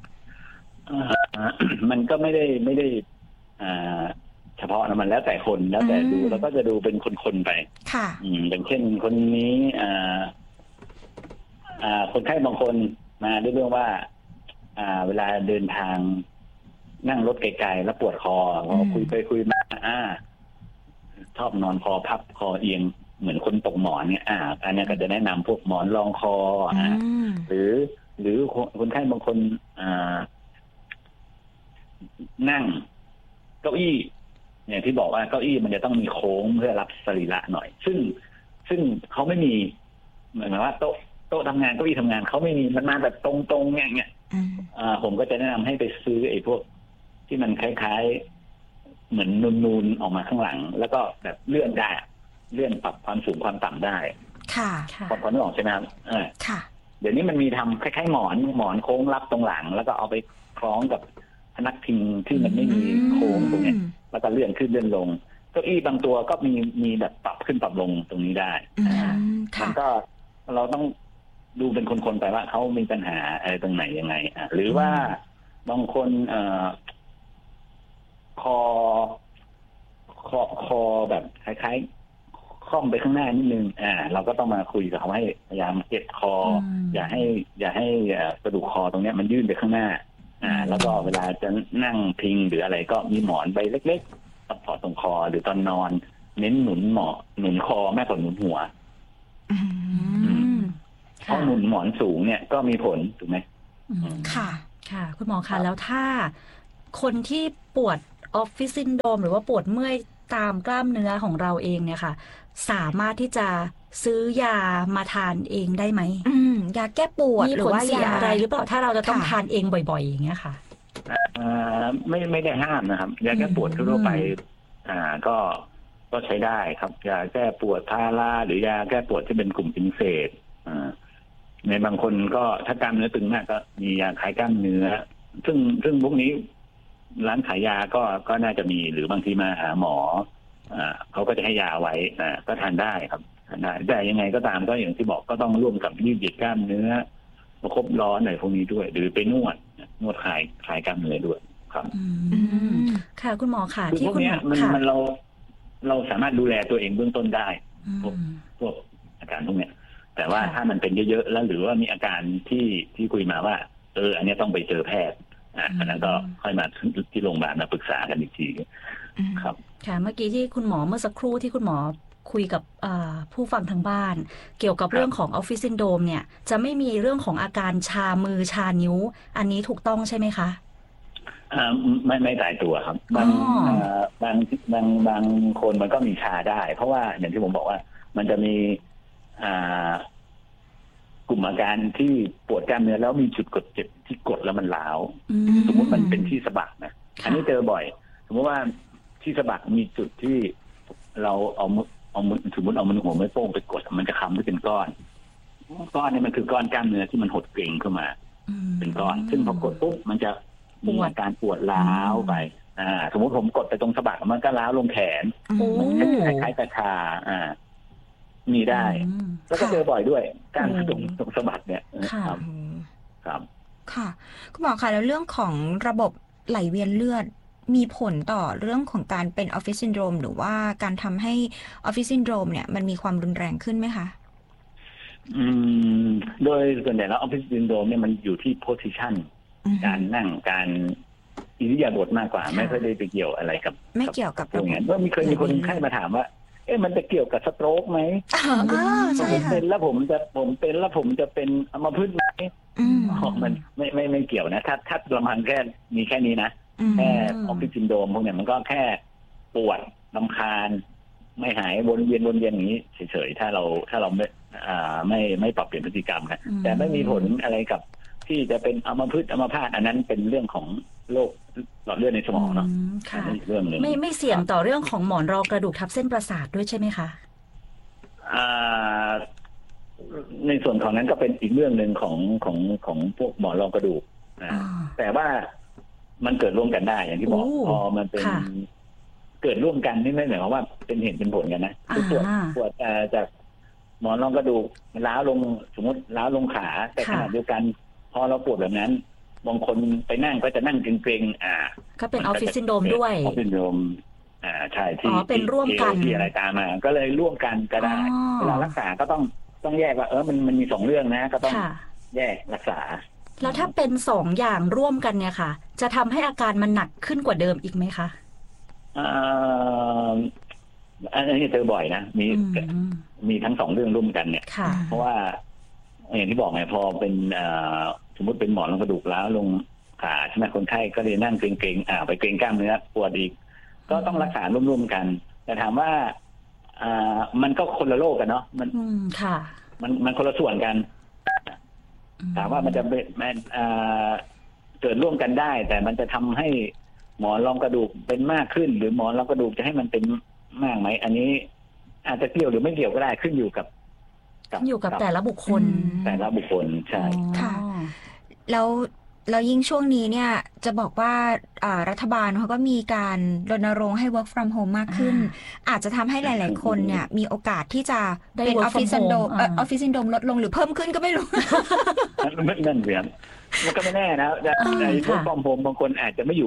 มันก็ไม่ได้ไม่ได้เฉพาะนะมันแล้วแต่คนแล้วแต่ดูแล้วก็จะดูเป็นคนๆไปค่ะอืมอย่างเช่นคนนี้อ่าอ่าคนไข้บางคนมาด้วยเรื่องว่าอ่าเวลาเดินทางนั่งรถไกลๆแล้วปวดคอพอคุยไปคุยมาอ่าชอบนอนคอพับคอเอียงเหมือนคนตกหมอนเนี่ยอ่าอันนี้ก็จะแนะนำพวกหมอนรองคออ่าหรือหรือคนไข้บางคนอ่านั่งเก้าอี้อย่างที่บอกว่าเก้าอี้มันจะต้องมีโค้งเพื่อรับสรีระหน่อยซึ่งซึ่งเขาไม่มีเหมือนว่าโต๊ะโต๊ะทำงานเก้าอี้ทำงานเขาไม่มีมันมาแบบตรงๆอย่างเงี้ยอ่าผมก็จะแนะนำให้ไปซื้อไอ้พวกที่มันคล้ายๆเหมือนนูนๆออกมาข้างหลังแล้วก็แบบเลื่อนได้เลื่อนปรับความสูงความต่ำได้ค่ะพอพอนึกออกใช่ไหมครับเออค่ะเดี๋ยวนี้มันมีทำคล้ายๆหมอนหมอนโค้งรับตรงหลังแล้วก็เอาไปคล้องกับพนักพิงที่มันไม่มีโค้งตรงนี้แล้วก็เลื่อนขึ้นเลื่อนลงเก้าอี้บางตัวก็มีมีแบบปรับขึ้นปรับลงตรงนี้ได้มันก็เราต้องดูเป็นคนๆไปว่าเขามีปัญหาอะไรตรงไหนยังไงอ่ะหรือว่าบางคนเอ่อคอคอคออแบบคล้ายๆค่อมไปข้างหน้านิดนึงอ่าเราก็ต้องมาคุยกับเขาให้พยายามเก็บคออย่าให้อย่าให้กระดูกคอตรงนี้มันยื่นไปข้างหน้าอ่าแล้วก็เวลาจะนั่งพิงหรืออะไรก็มีหมอนใบเล็กๆซัพพอร์ตตรงคอหรือตอนนอนเน้นหนุนหมอหนุนคอมากกว่าหนุนหัวเพราะหนุนหมอนสูงเนี่ยก็มีผลถูกไหมค่ะค่ะคุณหมอคะแล้วถ้าคนที่ปวดออฟฟิศซินโดรมหรือว่าปวดเมื่อยตามกล้ามเนื้อของเราเองเนี่ยค่ะสามารถที่จะซื้อยามาทานเองได้ไหมยาแก้ปวดหรือว่ายาอะไรหรือเปล่าถ้าเราจะต้องทานเองบ่อยๆอย่างเงี้ยค่ะไม่ไม่ได้ห้ามนะครับยาแก้ปวดทั่วไปอ่าก็ก็ใช้ได้ครับยาแก้ปวดพาราหรือยาแก้ปวดที่เป็นกลุ่มอินเสดอ่าในบางคนก็ถ้ากล้ามเนื้อตึงมากก็มียาคลายกล้ามเนื้อซึ่งซึ่งพวกนี้ร้านขายยาก็ก็น่าจะมีหรือบางทีมาหาหมออ่าเขาก็จะให้ยาไว้อ่าก็ทานได้ครับทานได้แต่ยังไงก็ตามก็อย่างที่บอกก็ต้องร่วมกับยืดเหยียดกล้ามเนื้อประคบร้อนอะไรพวกนี้ด้วยหรือไปนวดนวดคลายคลายกล้ามเนื้อด้วยครับค่ะคุณหมอค่ะที่คุณหมอมันมันเราเราสามารถดูแลตัวเองเบื้องต้นได้พวกพวกอาการพวกเนี้ยแต่ว่าถ้ามันเป็นเยอะๆแล้วหรือว่ามีอาการที่ที่คุยมาว่าเอออันนี้ต้องไปเจอแพทย์อ่าอันนั้นก็ค่อยมาที่โรงพยาบาลมาปรึกษากันอีกทีครับค่ะเมื่อกี้ที่คุณหมอเมื่อสักครู่ที่คุณหมอคุยกับผู้ฟังทางบ้านเกี่ยวกับเรื่องของออฟฟิศซินโดรมเนี่ยจะไม่มีเรื่องของอาการชามือชานิ้วอันนี้ถูกต้องใช่ไหมคะอ่าไม่ไม่ตายตัวครับบางบางบางบางคนมันก็มีชาได้เพราะว่าอย่างที่ผมบอกว่ามันจะมีอ่ากลุ่มอาการที่ปวดกล้ามเนื้อแล้วมีจุดกดเจ็บที่กดแล้วมันร้าวสมมติมันเป็นที่สะบักนะอันนี้เจอบ่อยสมมติว่าที่สะบักมีจุดที่เราเอาเอาสมมติเอามันหัวไม่โป้งไปกดมันจะค้ำที่เป็นก้อนก้อนนี้มันคือก้อนกล้ามเนื้อที่มันหดเกร็งขึ้นมาเป็นก้อนซึ่งพอกดปุ๊บมันจะมีอาการปวดร้าวไปอ่าสมมติผมกดไปตรงสะบักมันก็ร้าวลงแขนมันคล้ายๆกระชาอ่ามีได้แล้วก็เจอบ่อยด้วยการตรงตรงสะบักเนี่ยครับครับค่ะคุณหมอคะแล้วเรื่องของระบบไหลเวียนเลือดมีผลต่อเรื่องของการเป็นออฟฟิศซินโดรมหรือว่าการทำให้ออฟฟิศซินโดรมเนี่ยมันมีความรุนแรงขึ้นไหมคะอืมโดยส่วนใหญ่แล้วออฟฟิศซินโดรมเนี่ยมันอยู่ที่โพสิชันการนั่งการอิริยาบถมากกว่าไม่ค่อยได้ไปเกี่ยวอะไรกับไม่เกี่ยวกับตรงนี้ว่ามีเคยมีคนไข้มาถามว่าเอ๊ะมันจะเกี่ยวกับสโตรกไหมผมเป็นแล้วผมจะผมเป็นแล้วผมจะเป็นอัมพฤกษ์ไหมมันไม่ไม่ไม่เกี่ยวนะถ้าถ้าประมาณแค่มีแค่นี้นะแค่ออฟฟิศซินโดรมพวกเนี้ยมันก็แค่ปวดรำคาญไม่หายวนเวียนวนเวียนอย่างนี้เฉยๆถ้าเราถ้าเราไม่อ่าไม่ไม่ปรับเปลี่ยนพฤติกรรมกันแต่ไม่มีผลอะไรกับที่จะเป็นอัมพฤกษ์อัมพาตอันนั้นเป็นเรื่องของโรคหลอดเลือดในสมองเนาะเรื่องนึงไม่ไม่เสี่ยงต่อเรื่องของหมอนรองกระดูกทับเส้นประสาทด้วยใช่ไหมคะอ่าในส่วนของนั้นก็เป็นอีกเรื่องหนึ่งของของของพวกหมอนรองกระดูกนะแต่ว่ามันเกิดร่วมกันได้อย่างที่บอกพอมันเป็นเกิดร่วมกันนี่ไม่หมายความว่าเป็นเหตุเป็นผลกันนะคือปวดปวดจากหมอนรองกระดูกล้าวลงสมมติล้าวลงขาแต่ขณะเดียวกันพอเราปวดแบบนั้นบางคนไปนั่งก็จะนั่งเกร็งๆอ่าก็เป็นออฟฟิศซินโดรมด้วยออฟฟิศซินโดรมอ่าใช่ที่อ๋อเป็นร่วมกันที่อะไรตามมาก็เลยร่วมกันก็ได้เวลารักษาก็ต้องต้องแยกว่าเออมันมันมีสองเรื่องนะก็ต้องแยกรักษาแล้วถ้าเป็นสองอย่างร่วมกันเนี่ยค่ะจะทำให้อาการมันหนักขึ้นกว่าเดิมอีกไหมคะอ่าอันนี้เจอบ่อยนะมีมีทั้งสองเรื่องร่วมกันเนี่ยเพราะว่าอย่างที่บอกไงพอเป็นสมมติเป็นหมอนรองกระดูกล้าวลงขาใช่ไหมคนไข้ก็เลยนั่งเกร็งๆอ่าไปเกร็งกล้ามเนื้อปวดอีกก็ต้องรักษาร่วมๆกันแต่ถามว่าอ่ามันก็คนละโรคกันเนาะมันค่ะมันมันคนละส่วนกันถามว่ามันจะเป็นมันเกิดร่วมกันได้แต่มันจะทำให้หมอนรองกระดูกเป็นมากขึ้นหรือหมอนรองกระดูกจะให้มันเป็นมากไหมอันนี้อาจจะเกี่ยวหรือไม่เกี่ยวก็ได้ขึ้นอยู่กับอยู่กับแต่ละบุคคลแต่ละบุคคลใช่ค่ะแล้วแล้วยิ่งช่วงนี้เนี่ยจะบอกว่ารัฐบาลเขาก็มีการรณรงค์ให้ work from home มากขึ้นอาจจะทำให้หลายๆคนเนี่ยมีโอกาสที่จะเป็น office syndrome เอ่อ office syndrome ลดลงหรือเพิ่มขึ้นก็ไม่รู้นั่นเรื่องมันก็ไม่แน่นะใน work from home บางคนอาจจะไม่อยู่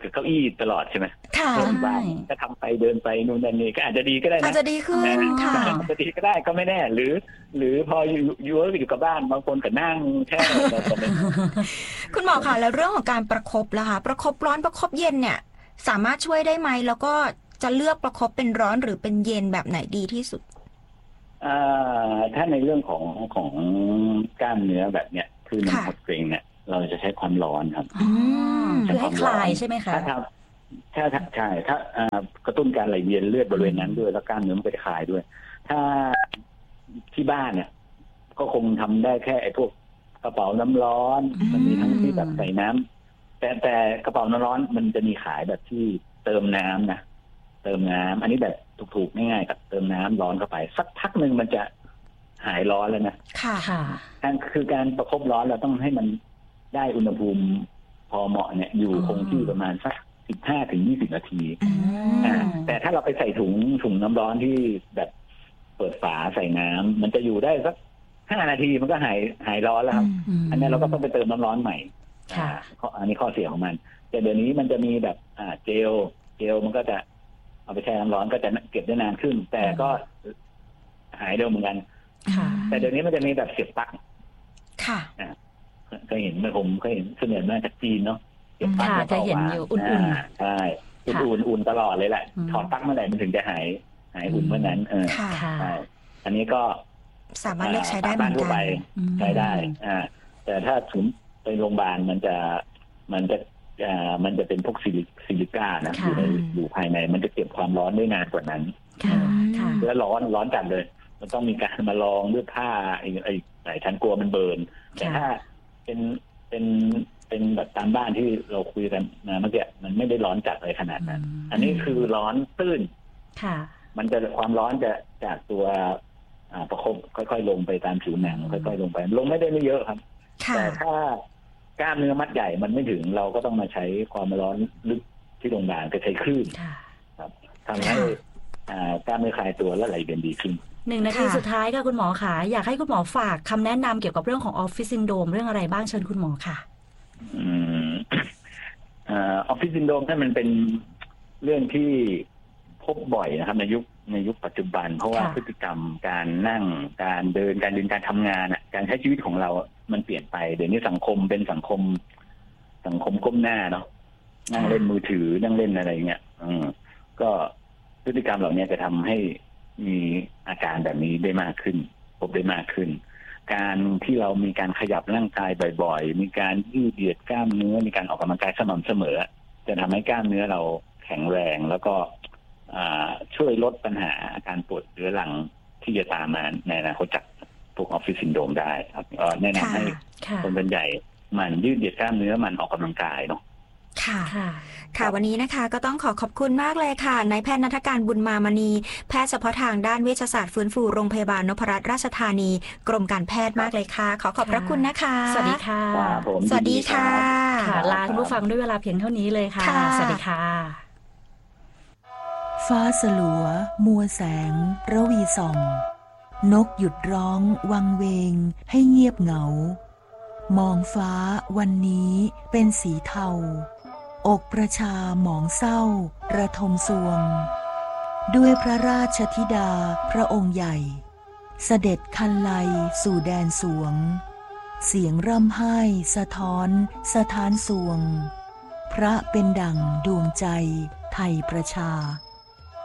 กับเก้าอี้ตลอดใช่ไหมค่ะบ้านก็ทำไปเดินไปนู่นนั่นนี่ก็อาจจะดีก็ได้นะอาจจะดีขึ้นค่ะอาจจะดีก็ได้ก็ไม่แน่หรือหรือพออยู่อยู่อยู่กับบ้านบางคนก็นั่งแช่คุณหมอคะแล้วเรื่องของการประคบล่ะคะประคบร้อนประคบเย็นเนี่ยสามารถช่วยได้ไหมแล้วก็จะเลือกประคบเป็นร้อนหรือเป็นเย็นแบบไหนดีที่สุดถ้าในเรื่องของของกล้ามเนื้อแบบเนี้ยคือมันหดเกร็งเนี่ยเราจะใช้ความร้อนครับคือให้คลายใช่ไหมคะถ้าถ้าถ้าใช่ถ้ากระตุ้นการไหลเวียนเลือดบริเวณนั้นด้วยแล้วกล้ามเนื้อมันก็จะคลายด้วยถ้าที่บ้านเนี่ยก็คงทำได้แค่ไอ้พวกกระเป๋าน้ำร้อนมันมีทั้งที่แบบใส่น้ำแต่แต่กระเป๋าน้ำร้อนมันจะมีขายแบบที่เติมน้ำนะเติมน้ำอันนี้แบบถูกๆง่ายๆกับเติมน้ำร้อนเข้าไปสักพักหนึ่งมันจะหายร้อนแล้วนะค่ะค่ะคือการประคบร้อนเราต้องให้มันได้อุณหภูมิพอเหมาะเนี่ยอยู่คงที่ประมาณสักสิบห้าถึงยี่สิบนาทีอ่าแต่ถ้าเราไปใส่ถุงถุงน้ำร้อนที่แบบเปิดฝาใส่น้ำมันจะอยู่ได้สักห้านาทีมันก็หายหายร้อนแล้วครับอันนี้เราก็ต้องไปเติมน้ำร้อนใหม่ค่ะอันนี้ข้อเสียของมันแต่เดี๋ยวนี้มันจะมีแบบอ่าเจลเจลมันก็จะเอาไปแช่น้ำร้อนก็จะเก็บได้นานขึ้นแต่ก็หายเร็วเหมือนกันแต่เดี๋ยวนี้มันจะมีแบบเสียบปลั๊กค่ะเคยเห็นไหมผมเคยเห็นส่วนใหญ่มาจากจีนเนาะเสียบปลั๊กแล้วก็เห็นอยู่อุ่นๆใช่อุ่นๆอุ่นตลอดเลยแหละถอดปลั๊กเมื่อไหร่มันถึงจะหายหายอุ่นเมื่อนั้นเออใช่อันนี้ก็สามารถเลือกใช้ได้เหมือนกันใช้ได้อ่าแต่ถ้าถึงไปโรงพยาบาลมันจะมันจะอ่ามันจะเป็นพวกซิลิก้านะอยู่ในอยู่ภายในมันจะเก็บความร้อนได้นานกว่านั้นแล้วร้อนร้อนจัดเลยมันต้องมีการมาลองด้วยผ้าไอ้ไอ้ไหนฉันกลัวมันเบิร์นแต่ถ้าเป็นเป็นเป็นแบบตามบ้านที่เราคุยกันนะเมื่อกี้มันไม่ได้ร้อนจัดอะไรขนาดนั้นอันนี้คือร้อนตื้นมันจะความร้อนจะจากตัวประคบค่อยๆลงไปตามผิวหนังค่อยๆลงไปลงไม่ได้ไม่เยอะครับแต่ถ้ากล้ามเนื้อมัดใหญ่มันไม่ถึงเราก็ต้องมาใช้ความร้อนลึกที่โรงพยาบาลก็ใช้คลื่นครับทำให้กล้ามเนื้อคลายตัวและไหลเวียนดีขึ้นหนึ่งนาทีสุดท้ายค่ะคุณหมอค่ะอยากให้คุณหมอฝากคำแนะนำเกี่ยวกับเรื่องของออฟฟิศซินโดรมเรื่องอะไรบ้างเชิญคุณหมอค่ะอืมออฟฟิศซินโดรมถ้ามันเป็นเรื่องที่พบบ่อยนะครับในยุคในยุคปัจจุบันเพราะว่าพฤติกรรมการนั่งการเดินการเดินการทำงานอ่ะการใช้ชีวิตของเรามันเปลี่ยนไปเดี๋ยวนี้สังคมเป็นสังคมสังคมก้มหน้าเนาะนั่งเล่นมือถือนั่งเล่นอะไรเงี้ยอืมก็พฤติกรรมเหล่านี้จะทำให้มีอาการแบบนี้ได้มากขึ้นพบได้มากขึ้นการที่เรามีการขยับร่างกายบ่อยๆมีการยืดเหยียดกล้ามเนื้อมีการออกกำลังกายสม่ำเสมอจะทำให้กล้ามเนื้อเราแข็งแรงแล้วก็ช่วยลดปัญหาอาการปวดเรื้อรังที่จะตามมาในอนาคตจากพวกออฟฟิศซินโดรมได้ครับแนะนำให้คนเป็นใหญ่มันยืดเหยียดกล้ามเนื้อมันออกกำลังกายเนาะค่ะค่ะวันนี้นะคะก็ต้องขอขอบคุณมากเลยค่ะนายแพทย์ณัฐการบุญมามณีแพทย์เฉพาะทางด้านเวชศาสตร์ฟื้นฟูโรงพยาบาลนพรัตน์ราชธานีกรมการแพทย์มากเลยค่ะขอขอบพระคุณนะคะสวัสดีค่ะสวัสดีค่ะลาคุณผู้ฟังด้วยเวลาเพียงเท่านี้เลยค่ะสวัสดีค่ะฟ้าสลัวมัวแสงระวีส่องนกหยุดร้องวังเวงให้เงียบเหงามองฟ้าวันนี้เป็นสีเทาอกประชาหมองเศร้าระทมสวงด้วยพระราชธิดาพระองค์ใหญ่เสด็จคันไลสู่แดนสวงเสียงร่ำไห้สะท้อนสะท้านสวงพระเป็นดั่งดวงใจไทยประชา